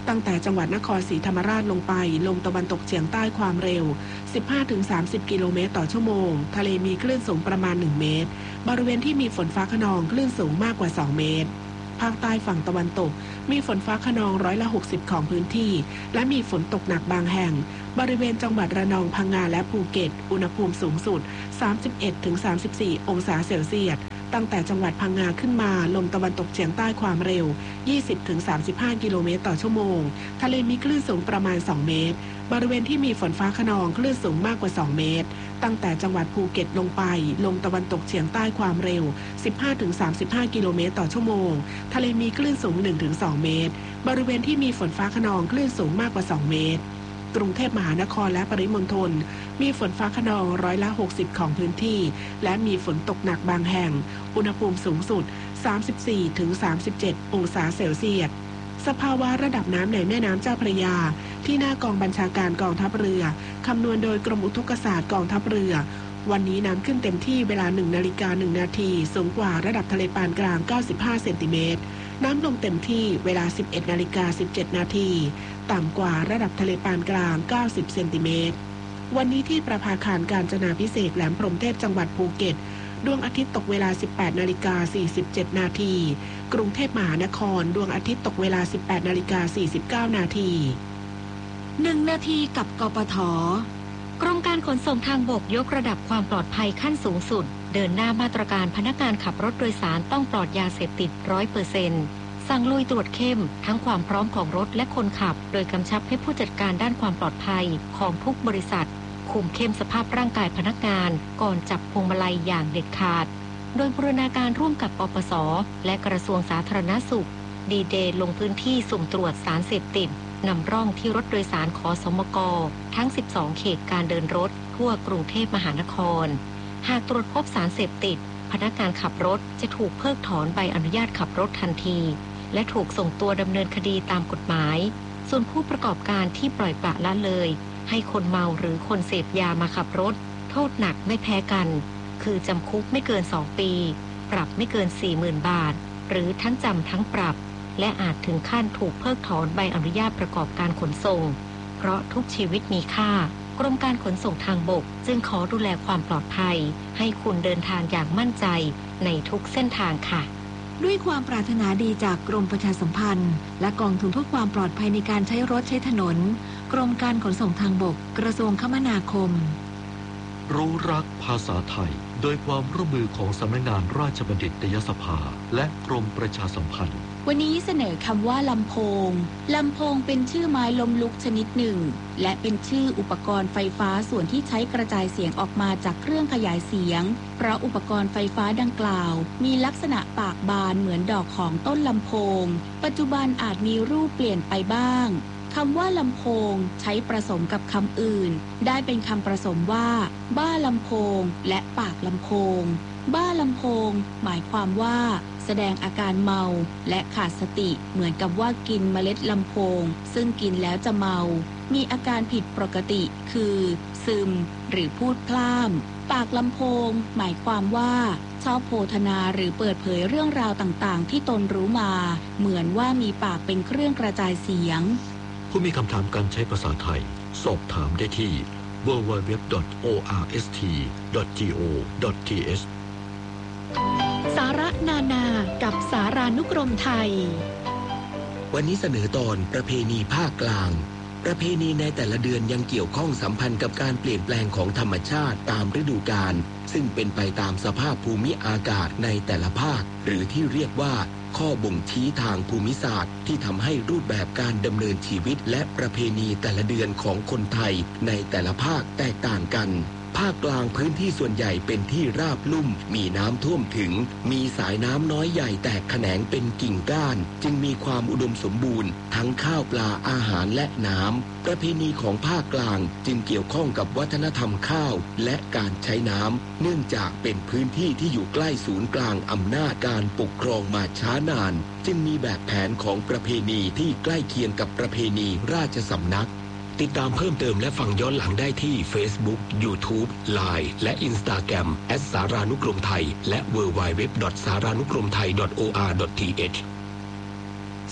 ตั้งแต่จังหวัดนครศรีธรรมราชลงไปลมตะวันตกเฉียงใต้ความเร็ว สิบห้าถึงสามสิบ กิโลเมตรต่อชั่วโมงทะเลมีคลื่นสูงประมาณหนึ่งเมตรบริเวณที่มีฝนฟ้าคะนองคลื่นสูงมากกว่าสองเมตรภาคใต้ฝั่งตะวันตกมีฝนฟ้าคะนองร้อยละหกสิบของพื้นที่และมีฝนตกหนักบางแห่งบริเวณจังหวัดระนองพังงาและภูเก็ตอุณหภูมิสูงสุด สามสิบเอ็ดถึงสามสิบสี่ องศาเซลเซียสตั้งแต่จังหวัดพังงาขึ้นมาลมตะวันตกเฉียงใต้ความเร็ว ยี่สิบถึงสามสิบห้า กิโลเมตรต่อชั่วโมงทะเลมีคลื่นสูงประมาณสองเมตรบริเวณที่มีฝนฟ้าคะนองคลื่นสูงมากกว่าสองเมตรตั้งแต่จังหวัดภูเก็ตลงไปลมตะวันตกเฉียงใต้ความเร็ว สิบห้าถึงสามสิบห้า กิโลเมตรต่อชั่วโมงทะเลมีคลื่นสูง หนึ่งถึงสอง เมตรบริเวณที่มีฝนฟ้าคะนองคลื่นสูงมากกว่าสองเมตรกรุงเทพมหานครและปริมณฑลมีฝนฟ้าคะนองร้อยละหกสิบของพื้นที่และมีฝนตกหนักบางแห่งอุณหภูมิสูงสุด สามสิบสี่ถึงสามสิบเจ็ด องศาเซลเซียสสภาวะระดับน้ำในแม่น้ำเจ้าพระยาที่หน้ากองบัญชาการกองทัพเรือคำนวณโดยกรมอุทกศาสตร์กองทัพเรือวันนี้น้ำขึ้นเต็มที่เวลา หนึ่งนาฬิกาหนึ่งนาทีสูงกว่าระดับทะเลปานกลางเก้าสิบห้าเซนติเมตรน้ำลงเต็มที่เวลา สิบเอ็ดนาฬิกาสิบเจ็ดนาทีต่ำกว่าระดับทะเลปานกลางเก้าสิบเซนติเมตรวันนี้ที่ประภาคารกาญจนาภิเษกแหลมพรหมเทพจังหวัดภูเก็ตดวงอาทิตย์ตกเวลา สิบแปดนาฬิกาสี่สิบเจ็ดนาทีกรุงเทพมหานครดวงอาทิตย์ตกเวลา สิบแปดนาฬิกาสี่สิบเก้านาทีหนึ่งนาทีกับกปท.กรมการขนส่งทางบกยกระดับความปลอดภัยขั้นสูงสุดเดินหน้ามาตรการพนักงานขับรถโดยสารต้องปลอดยาเสพติด ร้อยเปอร์เซ็นต์ สั่งลุยตรวจเข้มทั้งความพร้อมของรถและคนขับโดยกำชับให้ผู้จัดการด้านความปลอดภัยของทุกบริษัทคุมเข้มสภาพร่างกายพนักงานก่อนจับพวงมาลัยอย่างเด็ดขาดโดยบูรณาการร่วมกับปปส.และกระทรวงสาธารณสุขดีเดย์ลงพื้นที่สุ่มตรวจสารเสพติดนำร่องที่รถโดยสารขสมกทั้งสิบสองเขตการเดินรถทั่วกรุงเทพมหานครหากตรวจพบสารเสพติดพนักงานขับรถจะถูกเพิกถอนใบอนุญาตขับรถทันทีและถูกส่งตัวดำเนินคดีตามกฎหมายส่วนผู้ประกอบการที่ปล่อยปละละเลยให้คนเมาหรือคนเสพยามาขับรถโทษหนักไม่แพ้กันคือจำคุกไม่เกินสองปีปรับไม่เกิน สี่หมื่น บาทหรือทั้งจำทั้งปรับและอาจถึงขั้นถูกเพิกถอนใบอนุญาตประกอบการขนส่งเพราะทุกชีวิตมีค่ากรมการขนส่งทางบกจึงขอดูแลความปลอดภัยให้คุณเดินทางอย่างมั่นใจในทุกเส้นทางค่ะด้วยความปรารถนาดีจากกรมประชาสัมพันธ์และกองทุนเพื่อความปลอดภัยในการใช้รถใช้ถนนกรมการขนส่งทางบกกระทรวงคมนาคมรู้รักภาษาไทยโดยความร่วมมือของสำนักงานราชบัณฑิตยสภาและกรมประชาสัมพันธ์วันนี้เสนอคำว่าลำโพงลำโพงเป็นชื่อไม้ล้มลุกชนิดหนึ่งและเป็นชื่ออุปกรณ์ไฟฟ้าส่วนที่ใช้กระจายเสียงออกมาจากเครื่องขยายเสียงเพราะอุปกรณ์ไฟฟ้าดังกล่าวมีลักษณะปากบานเหมือนดอกของต้นลำโพงปัจจุบันอาจมีรูปเปลี่ยนไปบ้างคำว่าลำโพงใช้ผสมกับคำอื่นได้เป็นคำผสมว่าบ้าลำโพงและปากลำโพงบ้าลำโพงหมายความว่าแสดงอาการเมาและขาดสติเหมือนกับว่ากินเมล็ดลำโพงซึ่งกินแล้วจะเมามีอาการผิดปกติคือซึมหรือพูดพล่ามปากลำโพงหมายความว่าชอบโพธนาหรือเปิดเผยเรื่องราวต่างๆที่ตนรู้มาเหมือนว่ามีปากเป็นเครื่องกระจายเสียงผู้มีคำถามการใช้ภาษาไทยสอบถามได้ที่ ดับเบิลยู ดับเบิลยู ดับเบิลยู ดอท โอ อาร์ เอส ที ดอท จี โอ ดอท ที เอชสาระนานากับสารานุกรมไทยวันนี้เสนอตอนประเพณีภาคกลางประเพณีในแต่ละเดือนยังเกี่ยวข้องสัมพันธ์กับการเปลี่ยนแปลงของธรรมชาติตามฤดูกาลซึ่งเป็นไปตามสภาพภูมิอากาศในแต่ละภาคหรือที่เรียกว่าข้อบ่งชี้ทางภูมิศาสตร์ที่ทำให้รูปแบบการดำเนินชีวิตและประเพณีแต่ละเดือนของคนไทยในแต่ละภาคแตกต่างกันภาคกลางพื้นที่ส่วนใหญ่เป็นที่ราบลุ่มมีน้ำท่วมถึงมีสายน้ำน้อยใหญ่แตกแขนงเป็นกิ่งก้านจึงมีความอุดมสมบูรณ์ทั้งข้าวปลาอาหารและน้ำประเพณีของภาคกลางจึงเกี่ยวข้องกับวัฒนธรรมข้าวและการใช้น้ำเนื่องจากเป็นพื้นที่ที่อยู่ใกล้ศูนย์กลางอำนาจการปกครองมาช้านานจึงมีแบบแผนของประเพณีที่ใกล้เคียงกับประเพณีราชสำนักติดตามเพิ่มเติมและฟังย้อนหลังได้ที่ Facebook, YouTube, ไลน์ และ Instagram แอท สารานุกรมไทยและ ดับเบิลยู ดับเบิลยู ดับเบิลยู ดอท สารานุกรมไทย ดอท โอ อาร์ ดอท ที เอชส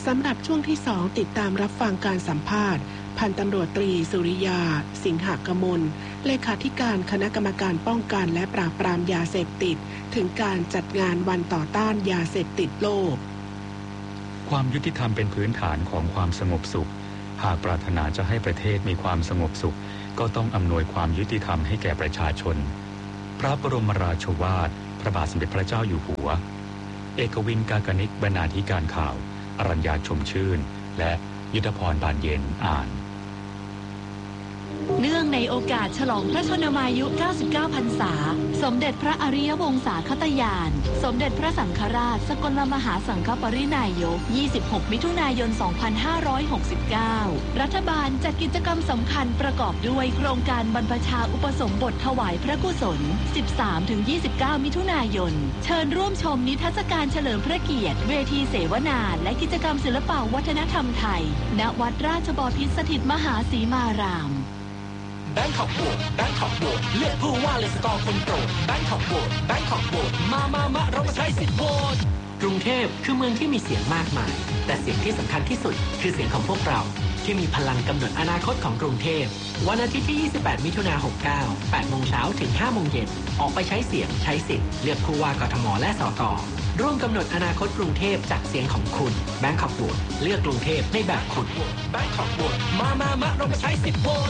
สำหรับช่วงที่สองติดตามรับฟังการสัมภาษณ์พันตำรวจตรีสุริยาสิงหกมลเลขาธิการคณะกรรมการป้องกันและปราบปรามยาเสพติดถึงการจัดงานวันต่อต้านยาเสพติดโลกความยุติธรรมเป็นพื้นฐานของความสงบสุขหากปรารถนาจะให้ประเทศมีความสงบสุขก็ต้องอำนวยความยุติธรรมให้แก่ประชาชนพระบรมราโชวาทพระบาทสมเด็จพระเจ้าอยู่หัวเอกวินกากนิกบรรณาธิการข่าวอรัญญาชมชื่นและยุทธพรบานเย็นอ่านเนื่องในโอกาสฉลองพระชนมายุ เก้าสิบเก้า พรรษาสมเด็จพระอริยวงศาคตยาน สมเด็จพระสังฆราชสกลมหาสังฆปรินายก ยี่สิบหก มิถุนายน สองพันห้าร้อยหกสิบเก้า รัฐบาลจัดกิจกรรมสำคัญประกอบด้วยโครงการบรรพชาอุปสมบทถวายพระกุศล สิบสามถึงยี่สิบเก้า มิถุนายน เชิญร่วมชมนิทรรศการเฉลิมพระเกียรติเวทีเสวนาและกิจกรรมศิลปวัฒนธรรมไทยณวัดราชบพิตรสถิตมหาสีมารามแบงคอกโหวตแบงคอกโหวตเลือกผู้ว่าเลยสกอร์คนโปรดแบงคอกโหวตแบงคอกโหวตมามามาเรามาใช้สิทธิ์โหวตกรุงเทพคือเมืองที่มีเสียงมากมายแต่เสียงที่สำคัญที่สุดคือเสียงของพวกเราที่มีพลังกำหนดอนาคตของกรุงเทพวันอาทิตย์ที่ยี่สิบแปดมิถุนายนหกสิบเก้า แปดโมงเช้าถึงห้าโมงเย็นออกไปใช้เสียงใช้สิทธิ์เลือกผู้ว่ากทมและสกร่วมกำหนดอนาคตกรุงเทพจากเสียงของคุณแบงคอกโหวตเลือกกรุงเทพในแบบคุณแบงคอกโหวตมามามาเรามาใช้สิทธิ์โหวต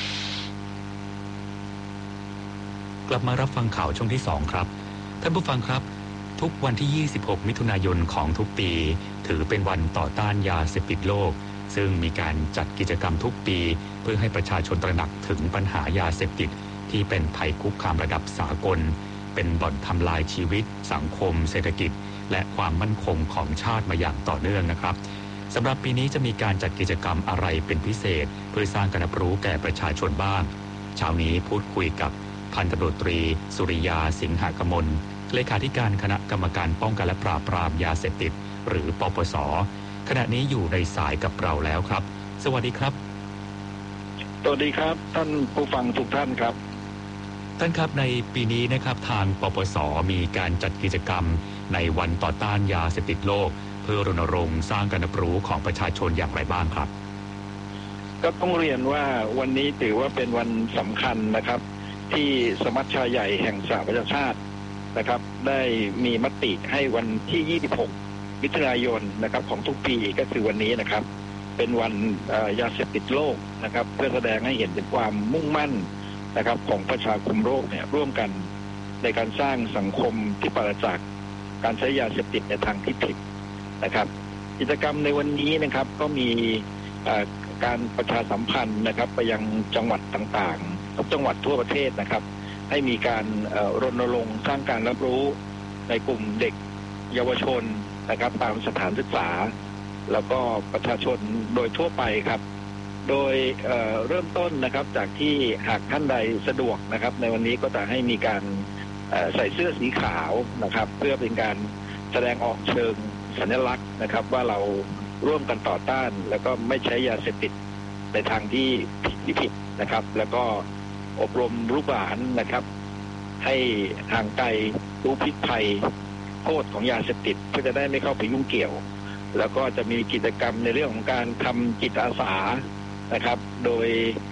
กลับมารับฟังข่าวช่วงที่สองครับท่านผู้ฟังครับทุกวันที่ยี่สิบหกมิถุนายนของทุกปีถือเป็นวันต่อต้านยาเสพติดโลกซึ่งมีการจัดกิจกรรมทุกปีเพื่อให้ประชาชนตระหนักถึงปัญหายาเสพติดที่เป็นภัยคุกคามระดับสากลเป็นบ่อนทำลายชีวิตสังคมเศรษฐกิจและความมั่นคงของชาติมาอย่างต่อเนื่องนะครับสำหรับปีนี้จะมีการจัดกิจกรรมอะไรเป็นพิเศษเพื่อสร้างการรับรู้แก่ประชาชนบ้างเช้านี้พูดคุยกับพันตำรวจตรีสุริยาสิงหกมลเลขาธิการคณะกรรมการป้องกันและปราบปรามยาเสพติดหรือปปส.ขณะนี้อยู่ในสายกับเราแล้วครับสวัสดีครับสวัสดีครับท่านผู้ฟังทุกท่านครับท่านครับในปีนี้นะครับทางปปส.มีการจัดกิจกรรมในวันต่อต้านยาเสพติดโลกเพื่อรณรงค์สร้างการรับรู้ของประชาชนอย่างไรบ้างครับก็ต้องเรียนว่าวันนี้ถือว่าเป็นวันสำคัญนะครับที่สมัชชาใหญ่แห่งสหประชาชาตินะครับได้มีมติให้วันที่ยี่สิบหกมิถุนายนนะครับของทุกปีก็คือวันนี้นะครับเป็นวันยาเสพติดโลกนะครับเพื่อแสดงให้เห็นถึงความมุ่งมั่นนะครับของประชาคมโลกเนี่ยร่วมกันในการสร้างสังคมที่ปราศจากการใช้ยาเสพติดในทางที่ผิดนะครับกิจกรรมในวันนี้นะครับก็มีการประชาสัมพันธ์นะครับไปยังจังหวัดต่างๆทุกจังหวัดทั่วประเทศนะครับให้มีการรณรงค์สร้างการรับรู้ในกลุ่มเด็กเยาวชนนะครับตามสถานศึกษาแล้วก็ประชาชนโดยทั่วไปครับโดยเอ่อเริ่มต้นนะครับจากที่หากท่านใดสะดวกนะครับในวันนี้ก็จะให้มีการใส่เสื้อสีขาวนะครับเพื่อเป็นการแสดงออกเชิงสัญลักษณ์นะครับว่าเราร่วมกันต่อต้านแล้วก็ไม่ใช้ยาเสพติดในทางที่ผิดนะครับแล้วก็อบรมลูกหลานนะครับให้ห่างไกลรู้พิษภัยโทษของยาเสพติดเพื่อจะได้ไม่เข้าไปยุ่งเกี่ยวแล้วก็จะมีกิจกรรมในเรื่องของการทำจิตอาสานะครับโดย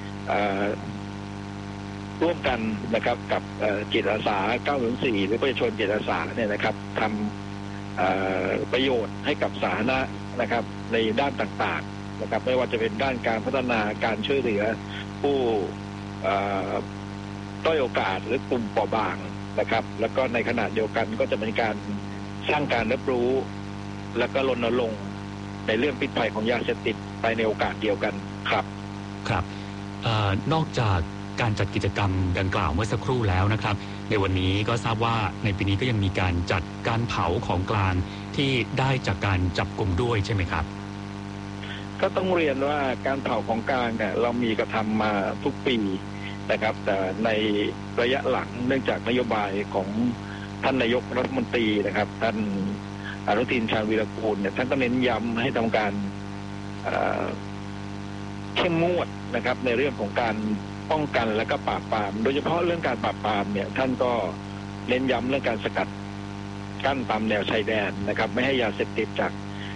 ร่วมกันนะครับกับจิตอาสาเก้าหนึ่งสี่หรือประชาชนจิตอาสาเนี่ยนะครับทำประโยชน์ให้กับสาธารณะนะครับในด้านต่างๆนะครับไม่ว่าจะเป็นด้านการพัฒนาการช่วยเหลือผู้ด้อยโอกาสหรือกลุ่มเปราะบางนะครับแล้วก็ในขณะเดียวกันก็จะเป็นการสร้างการรับรู้แล้วก็รณรงค์ในเรื่องพิษภัยของยาเสพติดไปในโอกาสเดียวกันครับครับเอ่อนอกจากการจัดกิจกรรมดังกล่าวเมื่อสักครู่แล้วนะครับในวันนี้ก็ทราบว่าในปีนี้ก็ยังมีการจัดการเผาของกลางที่ได้จากการจับกุมด้วยใช่ไหมครับก็ต้องเรียนว่าการเผาของกลางเนี่ยเรามีกระทำมาทุกปีนะครับแต่ในระยะหลังเนื่องจากนโยบายของท่านนายกรัฐมนตรีนะครับท่านอนุทินชาญวีรกูลเนี่ยท่านก็เน้นย้ำให้ทำการเข้มงวดนะครับในเรื่องของการป้องกันและก็ปราบปรามโดยเฉพาะเรื่องการปราบปรามเนี่ยท่านก็เน้นย้ำเรื่องการสกัดกั้นตามแนวชายแดนนะครับไม่ให้ยาเสพติดจาก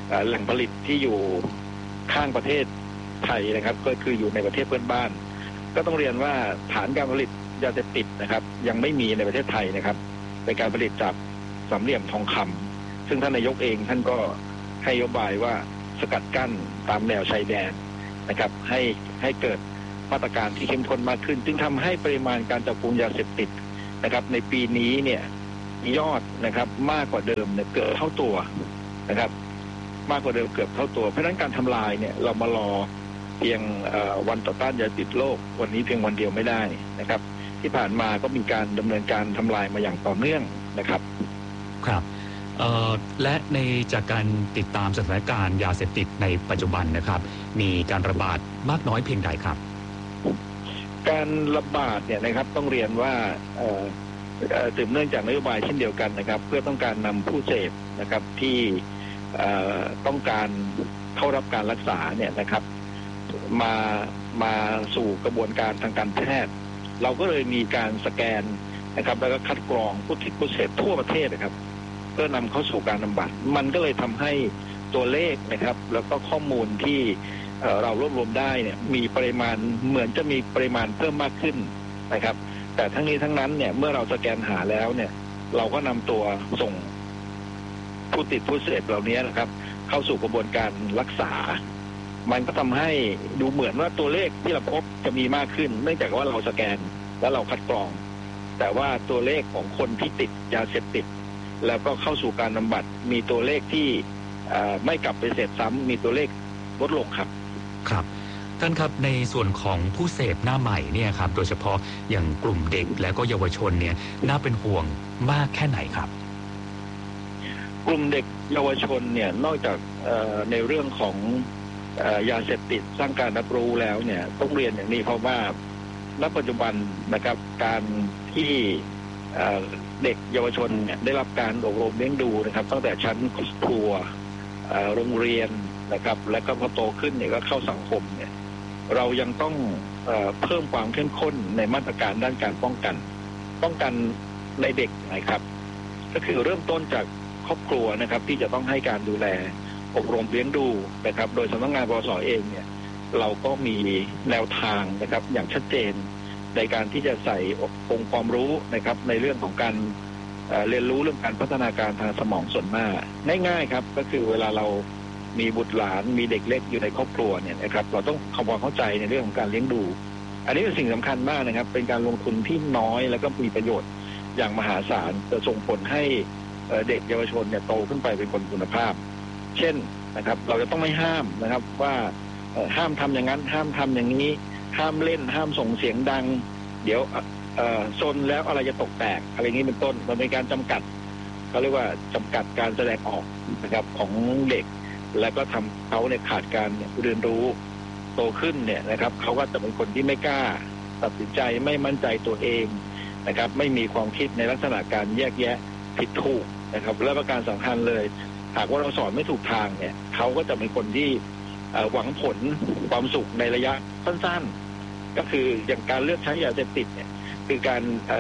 แหล่งผลิตที่อยู่ข้างประเทศไทยนะครับก็คืออยู่ในประเทศเพื่อนบ้านก็ต้องเรียนว่าฐานการผลิตยาเสพติดนะครับยังไม่มีในประเทศไทยนะครับเป็นการผลิตจากสามเหลี่ยมทองคำซึ่งท่านนายกเองท่านก็ให้นโยบายว่าสกัดกั้นตามแนวชายแดนนะครับให้ให้เกิดมาตรการที่เข้มข้นมากขึ้นจึงทำให้ปริมาณการจับกุมยาเสพติดนะครับในปีนี้เนี่ยยอดนะครับมากกว่าเดิมเนี่ยเกือบเท่าตัวนะครับมากกว่าเดิมเกือบเท่าตัวเพราะฉะนั้นการทำลายเนี่ยเรามารอเพียงวันต่อต้านยาเสพติดโลกวันนี้เพียงวันเดียวไม่ได้นะครับที่ผ่านมาก็มีการดำเนินการทำลายมาอย่างต่อเนื่องนะครับครับและในจากการติดตามสถานการณ์ยาเสพติดในปัจจุบันนะครับมีการระบาดมากน้อยเพียงใดครับการระบาดเนี่ยนะครับต้องเรียนว่าสืบเนื่องจากนโยบายเช่นเดียวกันนะครับเพื่อต้องการนำผู้เสพนะครับที่ต้องการเข้ารับการรักษาเนี่ยนะครับมามาสู่กระบวนการทางการแพทย์เราก็เลยมีการสแกนนะครับแล้วก็คัดกรองผู้ติดผู้เสพทั่วประเทศนะครับเพื่อนำเข้าสู่การบำบัดมันก็เลยทำให้ตัวเลขนะครับแล้วก็ข้อมูลที่เรารวบรวมได้เนี่ยมีปริมาณเหมือนจะมีปริมาณเพิ่มมากขึ้นนะครับแต่ทั้งนี้ทั้งนั้นเนี่ยเมื่อเราสแกนหาแล้วเนี่ยเราก็นำตัวส่งผู้ติดผู้เสพเหล่านี้นะครับเข้าสู่กระบวนการรักษามันก็ทำให้ดูเหมือนว่าตัวเลขที่เราพบจะมีมากขึ้นเนื่องจากว่าเราสแกนและเราคัดกรองแต่ว่าตัวเลขของคนที่ติดยาเสพติดแล้วก็เข้าสู่การบำบัดมีตัวเลขที่ไม่กลับไปเสพซ้ำมีตัวเลขลดลงครับครับท่านครับในส่วนของผู้เสพหน้าใหม่เนี่ยครับโดยเฉพาะอย่างกลุ่มเด็กและก็เยาวชนเนี่ยน่าเป็นห่วงมากแค่ไหนครับกลุ่มเด็กเยาวชนเนี่ยนอกจากในเรื่องของยาเสพติดสร้างการรับรู้แล้วเนี่ยต้องเรียนอย่างนี้เพราะว่าณปัจจุบันนะครับการที่เด็กเยาวชนเนี่ยได้รับการอบรมเลี้ยงดูนะครับตั้งแต่ชั้นครัวโรงเรียนนะครับและก็พอโตขึ้นเนี่ยก็เข้าสังคมเนี่ยเรายังต้องเอ่อเพิ่มความเข้มข้นในมาตรการด้านการป้องกันป้องกันในเด็กนะครับก็คือเริ่มต้นจากครอบครัวนะครับที่จะต้องให้การดูแลอบรมเลี้ยงดูนะครับโดยสำนักงานปปส.เองเนี่ยเราก็มีแนวทางนะครับอย่างชัดเจนในการที่จะใส่องค์ความรู้นะครับในเรื่องของการเอ่อเรียนรู้เรื่องการพัฒนาการทางสมองส่วนหน้าง่ายๆครับก็คือเวลาเรามีบุตรหลานมีเด็กเล็กอยู่ในครอบครัวเนี่ยนะครับเราต้องทำความเข้าใจในเรื่องของการเลี้ยงดูอันนี้เป็นสิ่งสำคัญมากนะครับเป็นการลงทุนที่น้อยแล้วก็มีประโยชน์อย่างมหาศาลจะส่งผลให้เด็กเยาวชนเนี่ยโตขึ้นไปเป็นคนคุณภาพเช่นนะครับเราจะต้องไม่ห้ามนะครับว่าห้ามทำอย่างนั้นห้ามทำอย่างนี้ห้ามเล่นห้ามส่งเสียงดังเดี๋ยวซนแล้วอะไรจะตกแตกอะไรอย่างนี้เป็นต้นมันเป็นการจำกัดเขาเรียกว่าจำกัดการแสดงออกนะครับของเด็กแล้วก็ทำเขาเนี่ยขาดการเรียนรู้โตขึ้นเนี่ยนะครับเขาก็จะเป็นคนที่ไม่กล้าตัดสินใจไม่มั่นใจตัวเองนะครับไม่มีความคิดในลักษณะการแยกแยะผิดถูกนะครับและประการสำคัญเลยหากว่าเราสอนไม่ถูกทางเนี่ยเขาก็จะเป็นคนที่หวังผลความสุขในระยะสั้นๆก็คืออย่างการเลือกใช้ยาเสพติดเนี่ยคือการ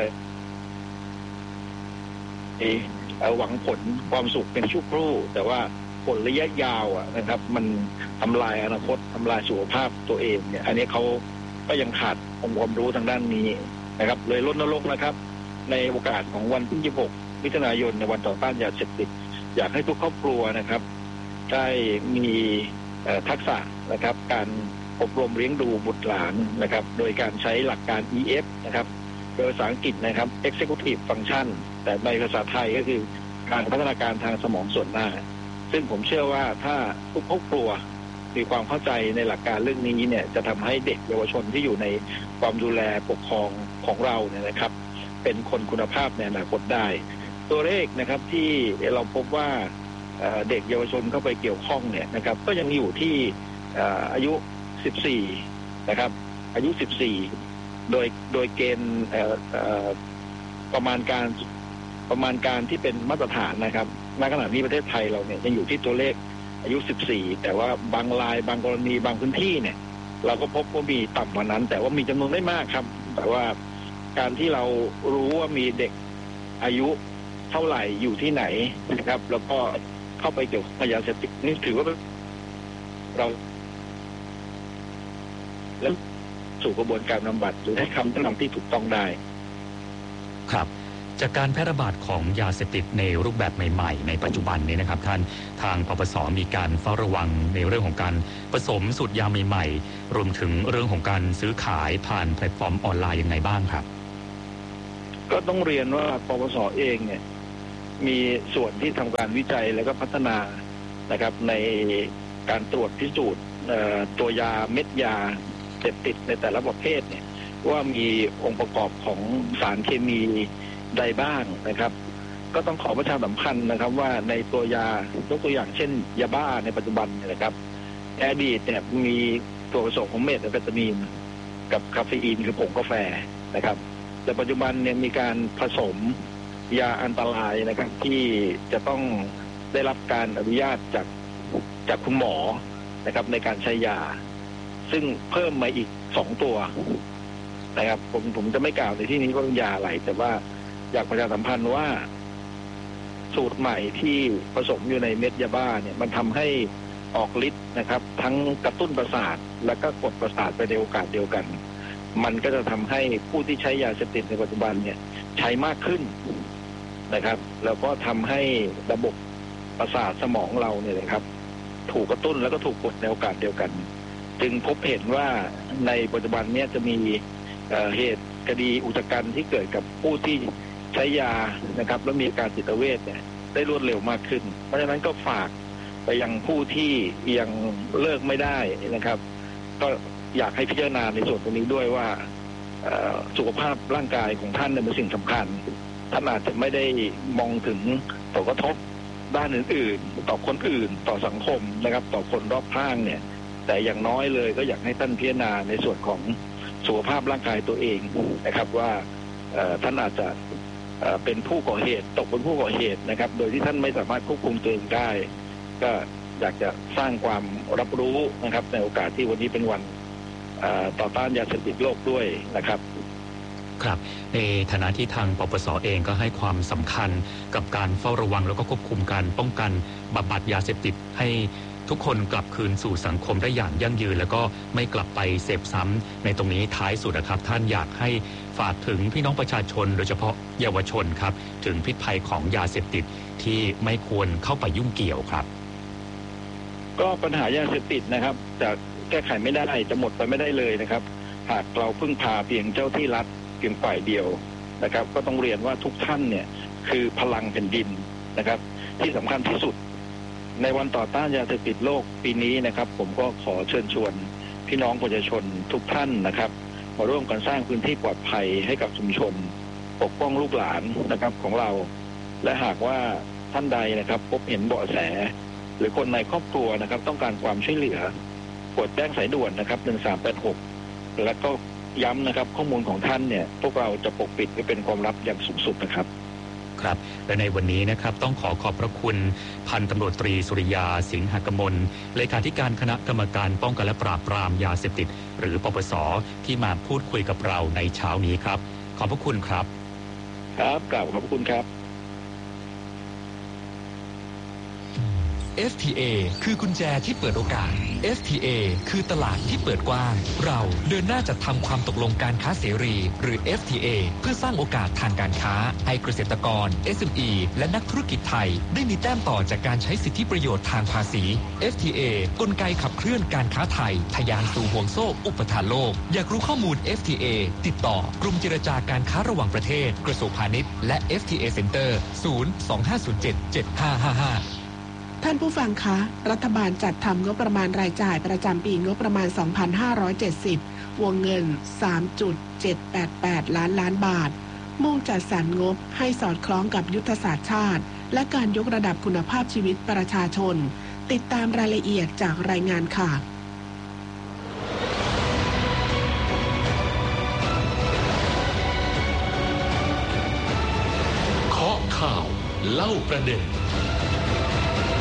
หวังผลความสุขเป็นชั่วครู่แต่ว่าผลระยะยาวอ่ะนะครับมันทำลายอนาคตทำลายสุขภาพตัวเองเนี่ยอันนี้เขาก็ยังขาดองค์ความรู้ทางด้านนี้นะครับเลยรณรงค์นะครับในโอกาสของวันที่ยี่สิบหกมิถุนายนในวันต่อต้านยาเสพติดอยากให้ทุกครอบครัวนะครับได้มีทักษะนะครับการอบรมเลี้ยงดูบุตรหลานนะครับโดยการใช้หลักการ อี เอฟ นะครับโดยภาษาอังกฤษนะครับ Executive Function แต่ในภาษาไทยก็คือการพัฒนาการทางสมองส่วนหน้าซึ่งผมเชื่อว่าถ้าทุกครอบครัวมีความเข้าใจในหลักการเรื่องนี้เนี่ยจะทำให้เด็กเยาวชนที่อยู่ในความดูแลปกครองของเราเนี่ยนะครับเป็นคนคุณภาพในอนาคตได้ตัวเลขนะครับที่เราพบว่าเด็กเยาวชนเข้าไปเกี่ยวข้องเนี่ยนะครับก็ยังอยู่ที่อายุสิบสี่นะครับอายุสิบสี่โดยโดยเกณฑ์ประมาณการประมาณการที่เป็นมาตรฐานนะครับในขณะนี้ประเทศไทยเราเนี่ยยังอยู่ที่ตัวเลขอายุสิบสี่แต่ว่าบางรายบางกรณีบางพื้นที่เนี่ยเราก็พบว่ามีต่ำกว่านั้นแต่ว่ามีจำนวนไม่มากครับแต่ว่าการที่เรารู้ว่ามีเด็กอายุเท่าไหร่อยู่ที่ไหนนะครับแล้วก็เข้าไปเกี่ยวกับยาเสพติดนี่ถือว่าเราแล้วสู่กระบวนการบำบัดหรือให้คำแนะนำที่ถูกต้องได้ครับจากการแพร่ระบาดของยาเสพติดในรูปแบบใหม่ๆในปัจจุบันนี้นะครับท่านทางปปส.มีการเฝ้าระวังในเรื่องของการผสมสูตรยาใหม่ๆรวมถึงเรื่องของการซื้อขายผ่านแพลตฟอร์มออนไลน์ยังไงบ้างครับก็ต้องเรียนว่าปปส.เองเนี่ยมีส่วนที่ทำการวิจัยแล้วก็พัฒนานะครับในการตรวจพิสูจน์ตัวยาเม็ดยาเสพติดในแต่ละประเภทเนี่ยว่ามีองค์ประกอบของสารเคมีใดบ้างนะครับก็ต้องขอประชาสัมพันธ์นะครับว่าในตัวยายกตัวอย่างเช่นยาบ้าในปัจจุบันนะครับแอดีตเนี่ยมีตัวผสมของเมทแอมเฟตามีนกับคาเฟอีนคือผงกาแฟนะครับแต่ปัจจุบันเนี่ยมีการผสมยาอันตรายนะครับที่จะต้องได้รับการอนุญาตจากจากคุณหมอนะครับในการใช้ยาซึ่งเพิ่มมาอีกสองตัวนะครับผมผมจะไม่กล่าวในที่นี้ว่าเป็นยาอะไรแต่ว่าอยากประชาสัมพันธ์ว่าสูตรใหม่ที่ผสมอยู่ในเม็ดยาบ้าเนี่ยมันทำให้ออกฤทธิ์นะครับทั้งกระตุ้นประสาทและก็กดประสาทไปในโอกาสเดียวกันมันก็จะทำให้ผู้ที่ใช้ยาเสพติดในปัจจุบันเนี่ยใช้มากขึ้นนะครับแล้วก็ทำให้ระบบประสาทสมองเราเนี่ยนะครับถูกกระตุ้นแล้วก็ถูกกดในโอกาสเดียวกันจึงพบเห็นว่าในปัจจุบันนี้จะมีเหตุคดีอุกชะกันที่เกิดกับผู้ที่ใช้ยานะครับแล้วมีอาการจิตเวชเนี่ยได้รวดเร็วมากขึ้นเพราะฉะนั้นก็ฝากไปยังผู้ที่ยังเลิกไม่ได้นะครับก็อยากให้พิจารณาในส่วนตรงนี้ด้วยว่าสุขภาพร่างกายของท่านเป็นสิ่งสำคัญท่านอาจจะไม่ได้มองถึงผลกระทบด้านอื่นๆต่อคนอื่นต่อสังคมนะครับต่อคนรอบข้างเนี่ยแต่อย่างน้อยเลยก็อยากให้ท่านพิจารณาในส่วนของสุขภาพร่างกายตัวเองนะครับว่าท่านอาจจะเป็นผู้ก่อเหตุตกเป็นผู้ก่อเหตุนะครับโดยที่ท่านไม่สามารถควบคุมตัวเองได้ก็อยากจะสร้างความรับรู้นะครับในโอกาสที่วันนี้เป็นวันต่อต้านยาเสพติดโลกด้วยนะครับครับในฐานะที่ทางปปส.เองก็ให้ความสำคัญกับการเฝ้าระวังแล้วก็ควบคุมการป้องกันบำบัดยาเสพติดให้ทุกคนกลับคืนสู่สังคมได้อย่างยั่งยืนแล้วก็ไม่กลับไปเสพซ้ำในตรงนี้ท้ายสุดนะครับท่านอยากให้ฝากถึงพี่น้องประชาชนโดยเฉพาะเยาวชนครับถึงพิษภัยของยาเสพติดที่ไม่ควรเข้าไปยุ่งเกี่ยวครับก็ปัญหายาเสพติดนะครับจะแก้ไขไม่ได้จะหมดไปไม่ได้เลยนะครับหากเราพึ่งพาเพียงเจ้าที่รัฐเพียงฝ่ายเดียวนะครับก็ต้องเรียนว่าทุกท่านเนี่ยคือพลังแผ่นดินนะครับที่สำคัญที่สุดในวันต่อต้านยาเสพติดโลกปีนี้นะครับผมก็ขอเชิญชวนพี่น้องประชาชนทุกท่านนะครับมาร่วมกันสร้างพื้นที่ปลอดภัยให้กับชุมชนปกป้องลูกหลานนะครับของเราและหากว่าท่านใดนะครับพบเห็นเบาะแสหรือคนในครอบครัวนะครับต้องการความช่วยเหลือกดแจ้งสายด่วนนะครับหนึ่งสามแปดหกแล้วก็ย้ำนะครับข้อมูลของท่านเนี่ยพวกเราจะปกปิดไว้เป็นความลับอย่างสูงสุดนะครับครับและในวันนี้นะครับต้องขอขอบพระคุณพันตำรวจตรีสุริยาสิงหกมลเลขาธิการคณะกรรมการป้องกันและปราบปรามยาเสพติดหรือปปส.ที่มาพูดคุยกับเราในเช้านี้ครับขอบพระคุณครับครับกล่าวขอบพระคุณครับเอฟ ที เอ คือกุญแจที่เปิดโอกาส เอฟ ที เอ คือตลาดที่เปิดกว้างเราเดินหน้าจัดทำความตกลงการค้าเสรีหรือ เอฟ ที เอ เพื่อสร้างโอกาสทางการค้าให้เกษตรกร เอส เอ็ม อี และนักธุรกิจไทยได้มีแต้มต่อจากการใช้สิทธิประโยชน์ทางภาษี เอฟ ที เอ กลไกขับเคลื่อนการค้าไทยทะยานสู่ห่วงโซ่อุปทานโลกอยากรู้ข้อมูล เอฟ ที เอ ติดต่อกรมเจรจาการค้าระหว่างประเทศกระทรวงพาณิชย์และ เอฟ ที เอ Center ศูนย์ สอง ห้า ศูนย์ เจ็ด เจ็ด ห้า ห้า ห้าท่านผู้ฟังคะรัฐบาลจัดทำงบประมาณรายจ่ายประจำปีงบประมาณ สองพันห้าร้อยเจ็ดสิบ วงเงิน สามจุดเจ็ดแปดแปด ล้านล้านบาทมุ่งจัดสรรงบให้สอดคล้องกับยุทธศาสตร์ชาติและการยกระดับคุณภาพชีวิตประชาชนติดตามรายละเอียดจากรายงานค่ะเคาะข่าวเล่าประเด็น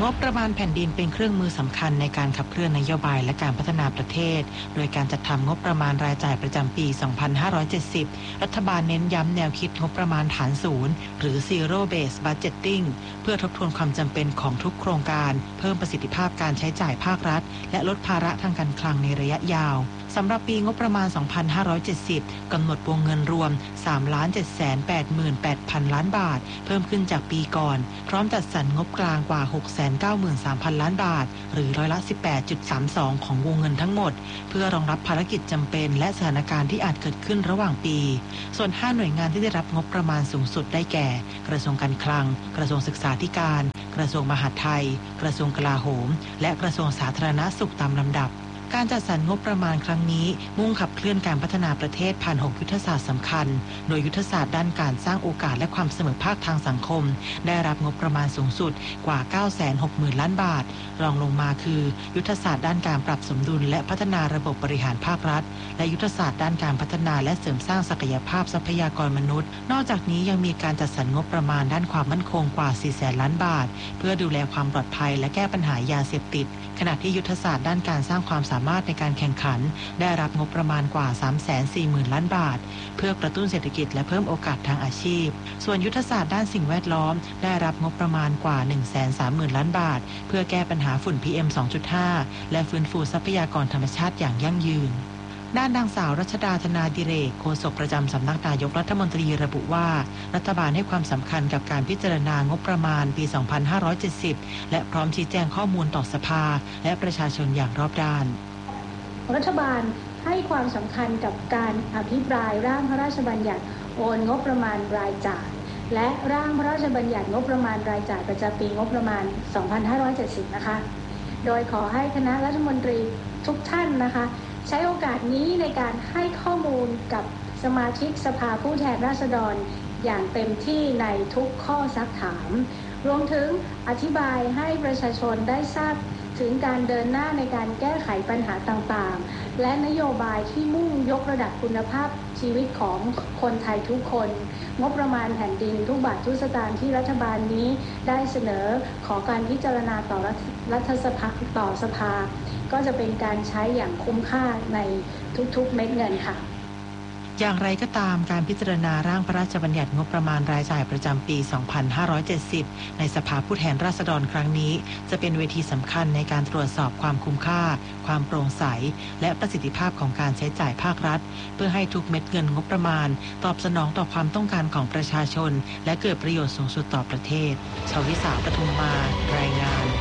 งบประมาณแผ่นดินเป็นเครื่องมือสำคัญในการขับเคลื่อนนโยบายและการพัฒนาประเทศโดยการจัดทำงบประมาณรายจ่ายประจำปี สองพันห้าร้อยเจ็ดสิบ รัฐบาลเน้นย้ำแนวคิดงบประมาณฐานศูนย์หรือ Zero Based Budgeting เพื่อทบทวนความจำเป็นของทุกโครงการเพิ่มประสิทธิภาพการใช้จ่ายภาครัฐและลดภาระทางการคลังในระยะยาวสำหรับปีงบประมาณ สองพันห้าร้อยเจ็ดสิบ กำหนดวงเงินรวม สามล้านเจ็ดแสนแปดหมื่นแปดพัน ล้านบาทเพิ่มขึ้นจากปีก่อนพร้อมจัดสรรงบกลางกว่า หกแสนเก้าหมื่นสามพัน ล้านบาทหรือร้อยละ สิบแปดจุดสามสอง ของวงเงินทั้งหมดเพื่อรองรับภารกิจจำเป็นและสถานการณ์ที่อาจเกิดขึ้นระหว่างปีส่วนห้าหน่วยงานที่ได้รับงบประมาณสูงสุดได้แก่กระทรวงการคลังกระทรวงศึกษาธิการกระทรวงมหาดไทยกระทรวงกลาโหมและกระทรวงสาธารณสุขตามลำดับการจัดสรรงบประมาณครั้งนี้มุ่งขับเคลื่อนการพัฒนาประเทศผ่านหกยุทธศาสตร์สำคัญโดยยุทธศาสตร์ด้านการสร้างโอกาสและความเสมอภาคทางสังคมได้รับงบประมาณสูงสุดกว่า เก้าแสนหกหมื่น ล้านบาทรองลงมาคือยุทธศาสตร์ด้านการปรับสมดุลและพัฒนาระบบบริหารภาครัฐและยุทธศาสตร์ด้านการพัฒนาและเสริมสร้างศักยภาพทรัพยากรมนุษย์นอกจากนี้ยังมีการจัดสรรงบประมาณด้านความมั่นคงกว่า สี่แสน ล้านบาทเพื่อดูแลความปลอดภัยและแก้ปัญหายาเสพติดขณะที่ยุทธศาสตร์ด้านการสร้างความสามารถในการแข่งขันได้รับงบประมาณกว่า สามแสนสี่หมื่น ล้านบาทเพื่อกระตุ้นเศรษฐกิจและเพิ่มโอกาสทางอาชีพส่วนยุทธศาสตร์ด้านสิ่งแวดล้อมได้รับงบประมาณกว่า หนึ่งแสนสามหมื่น ล้านบาทเพื่อแก้ปัญหาฝุ่น พี เอ็ม สองจุดห้า และฟื้นฟูทรัพยากรธรรมชาติอย่างยั่งยืนด้านนางสาวรัชดาธนาดิเรกโฆษกประจำสำนักนายกรัฐมนตรีระบุว่ารัฐบาลให้ความสำคัญกับการพิจารณางบประมาณปี สองพันห้าร้อยเจ็ดสิบ และพร้อมชี้แจงข้อมูลต่อสภาและประชาชนอย่างรอบด้านรัฐบาลให้ความสำคัญกับการอภิปรายร่างพระราชบัญญัติโอนงบประมาณรายจ่ายและร่างพระราชบัญญัติงบประมาณรายจ่ายประจำปีงบประมาณ สองพันห้าร้อยเจ็ดสิบ นะคะโดยขอให้คณะรัฐมนตรีทุกท่านนะคะใช้โอกาสนี้ในการให้ข้อมูลกับสมาชิกสภาผู้แทนราษฎรอย่างเต็มที่ในทุกข้อซักถามรวมถึงอธิบายให้ประชาชนได้ทราบถึงการเดินหน้าในการแก้ไขปัญหาต่างๆและนโยบายที่มุ่งยกระดับคุณภาพชีวิตของคนไทยทุกคนงบประมาณแผ่นดินทุกบาททุกสตางค์ที่รัฐบาลนี้ได้เสนอขอการพิจารณาต่อรัฐสภาต่อสภาก็จะเป็นการใช้อย่างคุ้มค่าในทุกๆเม็ดเงินค่ะอย่างไรก็ตามการพิจารณาร่างพระราชบัญญัติงบประมาณรายจ่ายประจำปี สองพันห้าร้อยเจ็ดสิบ ในสภาผู้แทนราษฎรครั้งนี้จะเป็นเวทีสำคัญในการตรวจสอบความคุ้มค่าความโปร่งใสและประสิทธิภาพของการใช้จ่ายภาครัฐเพื่อให้ทุกเม็ดเงินงบประมาณตอบสนองต่อความต้องการของประชาชนและเกิดประโยชน์สูงสุดต่อประเทศชวิสาปทุมมารายงาน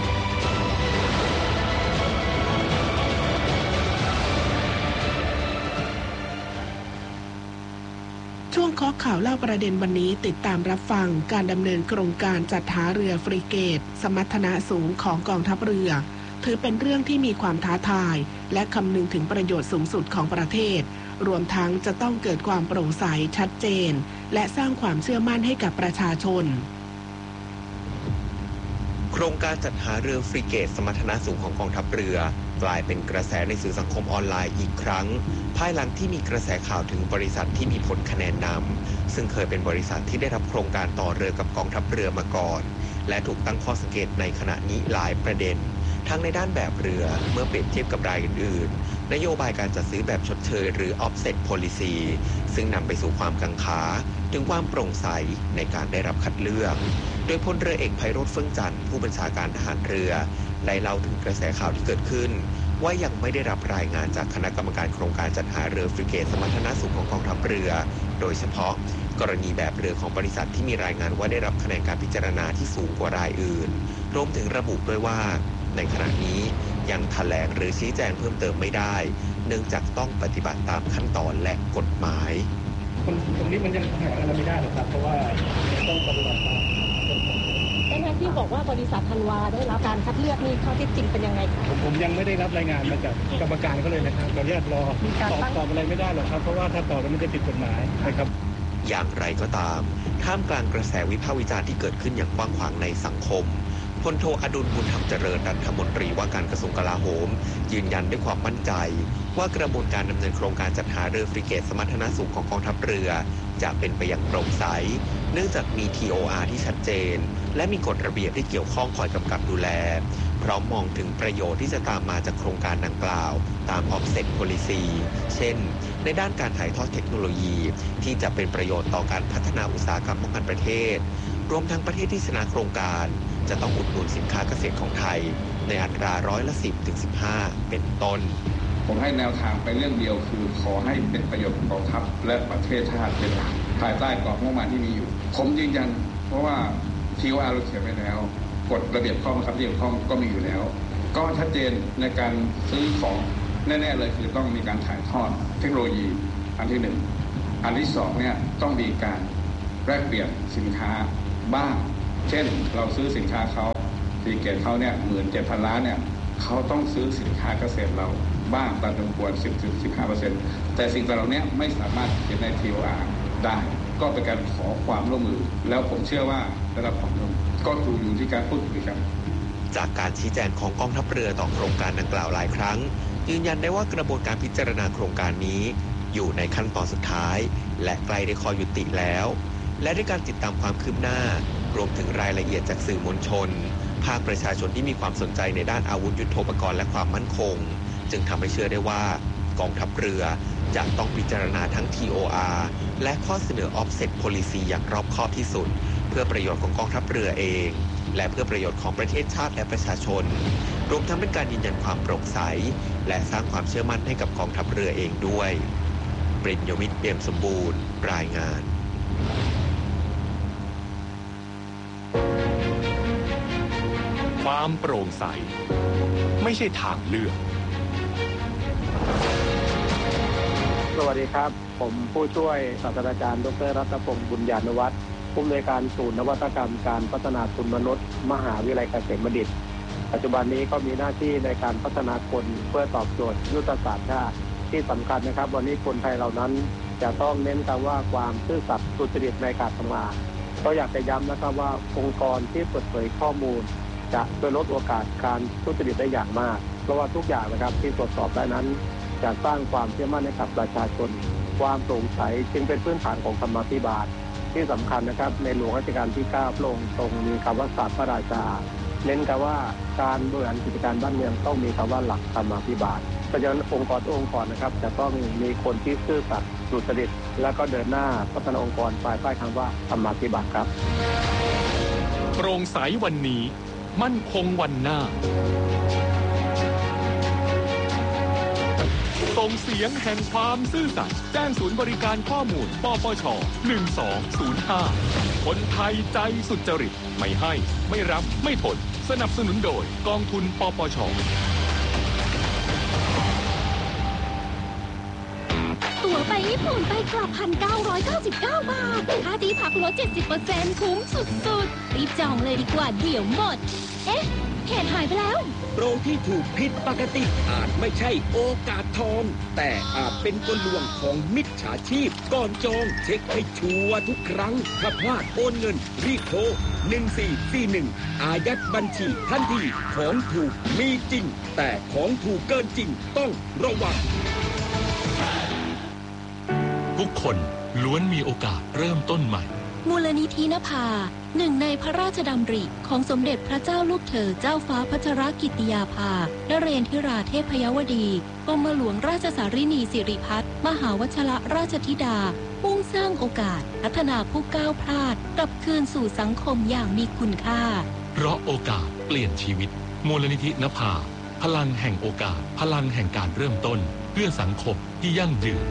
ช่วงเคาะข่าวเล่าประเด็นวันนี้ติดตามรับฟังการดำเนินโครงการจัดหาเรือฟริเกตสมรรถนะสูงของกองทัพเรือถือเป็นเรื่องที่มีความท้าทายและคำนึงถึงประโยชน์สูงสุดของประเทศรวมทั้งจะต้องเกิดความโปร่งใสชัดเจนและสร้างความเชื่อมั่นให้กับประชาชนโครงการจัดหาเรือฟริเกตสมรรถนะสูงของกองทัพเรือกลายเป็นกระแสในสื่อสังคมออนไลน์อีกครั้งภายหลังที่มีกระแสข่าวถึงบริษัทที่มีผลคะแนนนำซึ่งเคยเป็นบริษัทที่ได้รับโครงการต่อเรือกับกองทัพเรือมาก่อนและถูกตั้งข้อสังเกตในขณะนี้หลายประเด็นทั้งในด้านแบบเรือเมื่อเปรียบเทียบกับรายอื่นๆนโยบายการจัดซื้อแบบชดเชยหรือ offset policy ซึ่งนำไปสู่ความกังขาถึงความโปร่งใสในการได้รับคัดเลือกโดยพลเรือเอกไพโรจน์เฟื่องจันทร์ผู้บัญชาการทหารเรือได้เล่าถึงกระแสข่าวที่เกิดขึ้นว่ายังไม่ได้รับรายงานจากคณะกรรมการโครงการจัดหาเรือฟริเกตสมรรถนะสูงของกองทัพเรือโดยเฉพาะกรณีแบบเรือของบริษัทที่มีรายงานว่าได้รับคะแนนการพิจารณาที่สูงกว่ารายอื่นรวมถึงระบุด้วยว่าในขณะนี้ยังแถลงหรือชี้แจงเพิ่มเติมไม่ได้เนื่องจากต้องปฏิบัติตามขั้นตอนและกฎหมายตรงนี้มันยังแถลงอะไรไม่ได้หรอกครับเพราะว่าต้องปฏิบัติตามทั้งที่บอกว่าบริษัทธันวาได้รับการคัดเลือกนี่ข้อเท็จจริงเป็นยังไงคะผมยังไม่ได้รับรายงานมาจากกรรมการก็เลยนะครับขออนุญาตรอตอบตอบอะไรไม่ได้หรอกครับเพราะว่าถ้าตอบแล้วมันจะผิดกฎหมายนะครับอย่างไรก็ตามท่ามกลางกระแสวิพากษ์วิจารณ์ที่เกิดขึ้นอย่างกว้างขวางในสังคมพลโทอดุลบุญธรรมเจริญรัฐมนตรีว่าการกระทรวงกลาโหมยืนยันด้วยความมั่นใจว่ากระบวนการดำเนินโครงการจัดหาเรือฟริเกตสมรรถนะสูงของกองทัพเรือจะเป็นไปอย่างโปร่งใสเนื่องจากมี ที โอ อาร์ ที่ชัดเจนและมีกฎระเบียบที่เกี่ยวข้องคอยกำกับดูแลพร้อมมองถึงประโยชน์ที่จะตามมาจากโครงการดังกล่าวตาม Offset Policy เช่นในด้านการถ่ายทอดเทคโนโลยีที่จะเป็นประโยชน์ต่อการพัฒนาอุตสาหกรรมป้องกันประเทศรวมทั้งประเทศที่ชนะโครงการจะต้องอุดหนุนสินค้าเกษตรของไทยในอัตราร้อยละสิบถึงสิบห้าเป็นต้นผมให้แนวทางไปเรื่องเดียวคือขอให้เป็นประโยชน์ของกองทัพและประเทศชาติเป็นหลักภายใต้กรอบงบประมาณที่มีอยู่ผมยืนยันเพราะว่า ที โอ อาร์ เราเขียนไว้แล้วกฎระเบียบข้อบังคับที่เกี่ยวข้องก็มีอยู่แล้วก็ชัดเจนในการซื้อของแน่ๆเลยคือต้องมีการถ่ายทอดเทคโนโลยีอันที่หนึ่งอันที่สองเนี่ยต้องมีการแลกเปลี่ยนสินค้าบ้างเช่นเราซื้อสินค้าเขาฟรีเกตเขาเนี่ยหมื่นเจ็ดพันล้านเนี่ยเขาต้องซื้อสินค้าเกษตรเราบ้างตามจำนวน สิบถึงสิบห้าเปอร์เซ็นต์ แต่สิ่งเหล่านี้ไม่สามารถเขียนใน ที โอ อาร์ ได้ก็เป็นการขอความร่วมมือแล้วผมเชื่อว่าได้รับความร่วมมือก็ถูกอยู่ที่การพูดคุยกันจากการชี้แจงของกองทัพเรือต่อโครงการดังกล่าวหลายครั้งยืนยันได้ว่ากระบวนการพิจารณาโครงการนี้อยู่ในขั้นตอนสุดท้ายและใกล้ได้ข้อยุติแล้วและด้วยการติดตามความคืบหน้ารวมถึงรายละเอียดจากสื่อมวลชนภาคประชาชนที่มีความสนใจในด้านอาวุธยุทโธปกรณ์และความมั่นคงจึงทำให้เชื่อได้ว่ากองทัพเรือจะต้องพิจารณาทั้ง ที โอ อาร์ และข้อเสนอ Offset Policy อย่างรอบคอบที่สุดเพื่อประโยชน์ของกองทัพเรือเองและเพื่อประโยชน์ของประเทศชาติและประชาชนรวมทั้งเป็นการยืนยันความโปร่งใสและสร้างความเชื่อมั่นให้กับกองทัพเรือเองด้วยปริญญวิทย์เปี่ยมสมบูรณ์รายงานความโปร่งใสไม่ใช่ทางเลือกสวัสดีครับผมผู้ช่วยศาสตราจารย์ดร.รัตพงศ์บุญญาณวัฒน์ผู้อำนวยการศูนย์นวัตกรรมการพัฒนาทุนมนุษย์มหาวิทยาลัยเกษมบัณฑิตปัจจุบันนี้ก็มีหน้าที่ในการพัฒนาคนเพื่อตอบโจทย์ยุทธศาสตร์ชาติที่สำคัญนะครับวันนี้คนไทยเหล่านั้นจะต้องเน้นคำว่าความซื่อสัตย์สุจริตในการทำงานก็อยากจะย้ำนะครับว่าองค์กรที่เปิดเผยข้อมูลจะช่วยลดโอกาสการทุจริตได้อย่างมากเพราะว่าทุกอย่างนะครับที่ตรวจสอบได้นั้นจะสร้างความเชื่อมั่นให้กับประชาชนความโปร่งใสจึงเป็นพื้นฐานของธรรมาภิบาลที่สำคัญนะครับในหลวงรัชกาลที่เก้าพระองค์ทรงมีคำว่าศาสตร์พระราชาเน้นกันว่าการบริหารกิจการบ้านเมืองต้องมีคำว่าหลักธรรมาภิบาลเพราะฉะนั้นองค์กรทุกองค์กรนะครับจะต้องมีคนที่ซื่อสัตย์สุจริตและก็เดินหน้าพัฒนาองค์กรภายใต้คำว่าธรรมาภิบาลครับโปร่งใสวันนี้มั่นคงวันหน้าส่งเสียงแห่งความซื่อสัตย์แจ้งศูนย์บริการข้อมูลปปชหนึ่งสองศูนย์ห้าคนไทยใจสุจริตไม่ให้ไม่รับไม่ทนสนับสนุนโดยกองทุนปปชตั๋วไปญี่ปุ่นไปกลับ หนึ่งพันเก้าร้อยเก้าสิบเก้า บาทค่าที่พักลด เจ็ดสิบเปอร์เซ็นต์ คุ้มสุดๆรีบจองเลยดีกว่าเดี๋ยวหมดเอ๊ะเขตหายไปแล้วโปรที่ถูกผิดปกติอาจไม่ใช่โอกาสทองแต่อาจเป็นกลลวงของมิจฉาชีพก่อนจองเช็คให้ชัวร์ทุกครั้งถ้าพลาดโอนเงินรีบโทรหนึ่งสี่สี่หนึ่งอายัดบัญชีทันทีของถูกมีจริงแต่ของถูกเกินจริงต้องระวังทุกคนล้วนมีโอกาสเริ่มต้นใหม่มูลนิธินภาหนึ่งในพระราชดำริของสมเด็จพระเจ้าลูกเธอเจ้าฟ้าพัชรกิติยาภานเรนทิราเทพยวดีกรมหลวงราชสารินีสิริพัฒน์มหาวชรราชธิดามุ่งสร้างโอกาสพัฒนาผู้ก้าวพลาดกลับคืนสู่สังคมอย่างมีคุณค่าเพราะโอกาสเปลี่ยนชีวิตมูลนิธินภาพลังแห่งโอกาสพลังแห่งการเริ่มต้นเพื่อสังคมที่ยั่งยืน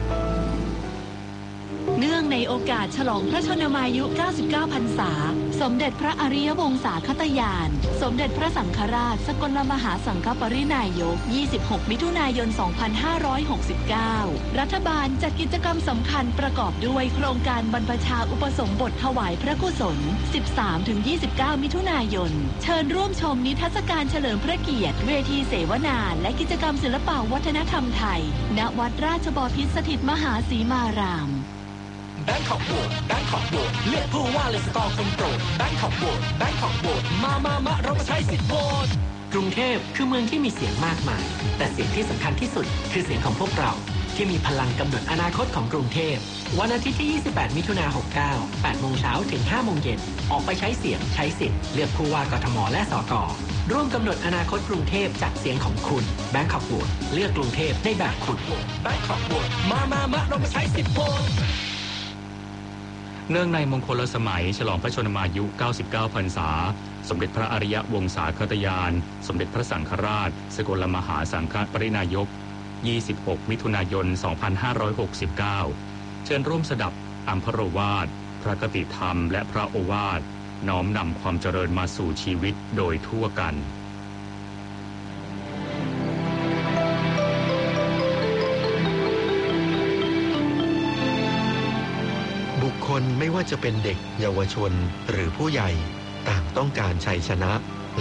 เนื่องในโอกาสฉลองพระชนมายุ เก้าสิบเก้า พรรษาสมเด็จพระอริยวงศาคตญาณสมเด็จพระสังฆราชสกลมหาสังฆปรินายก ยี่สิบหก มิถุนายน สองพันห้าร้อยหกสิบเก้า รัฐบาลจัดกิจกรรมสำคัญประกอบด้วยโครงการบรรพชาอุปสมบทถวายพระกุศล สิบสามถึงยี่สิบเก้า มิถุนายนเชิญร่วมชมนิทรรศการเฉลิมพระเกียรติเวทีเสวนาและกิจกรรมศิลปวัฒนธรรมไทยณวัดราชบพิตรสถิตมหาสีมารามแบงคอกโหวตแบงคอกโหวตเลือกผู้ว่าเลยสกอร์คนโปรดแบงคอกโหวตแบงคอกโหวตมามามาเรามาใช้สิทธิ์โหวตกรุงเทพคือเมืองที่มีเสียงมากมายแต่เสียงที่สำคัญที่สุดคือเสียงของพวกเราที่มีพลังกำหนดอนาคตของกรุงเทพวันอาทิตย์ที่ยี่สิบแปดมิถุนายนหกเก้า แปดโมงเช้าถึงห้าโมงเย็นออกไปใช้เสียงใช้สิทธิ์เลือกผู้ว่ากทมและสกร่วมกำหนดอนาคตกรุงเทพจากเสียงของคุณ Bangkok Vote เลือกกรุงเทพในแบบคุณ Bangkok Vote มามามาเรามาใช้สิทธิ์โหวตเนื่องในมงคลสมัยฉลองพระชนมายุเก้าสิบเก้าพรรษาสมเด็จพระอริยวงศาคตยานสมเด็จพระสังฆราชสกลมหาสังฆปรินายกยี่สิบหกมิถุนายนสองพันห้าร้อยหกสิบเก้าเชิญร่วมสดับอัมพรวาทพระคติธรรมและพระโอวาทน้อมนำความเจริญมาสู่ชีวิตโดยทั่วกันบุคคลไม่ว่าจะเป็นเด็กเยาวชนหรือผู้ใหญ่ต่างต้องการชัยชนะ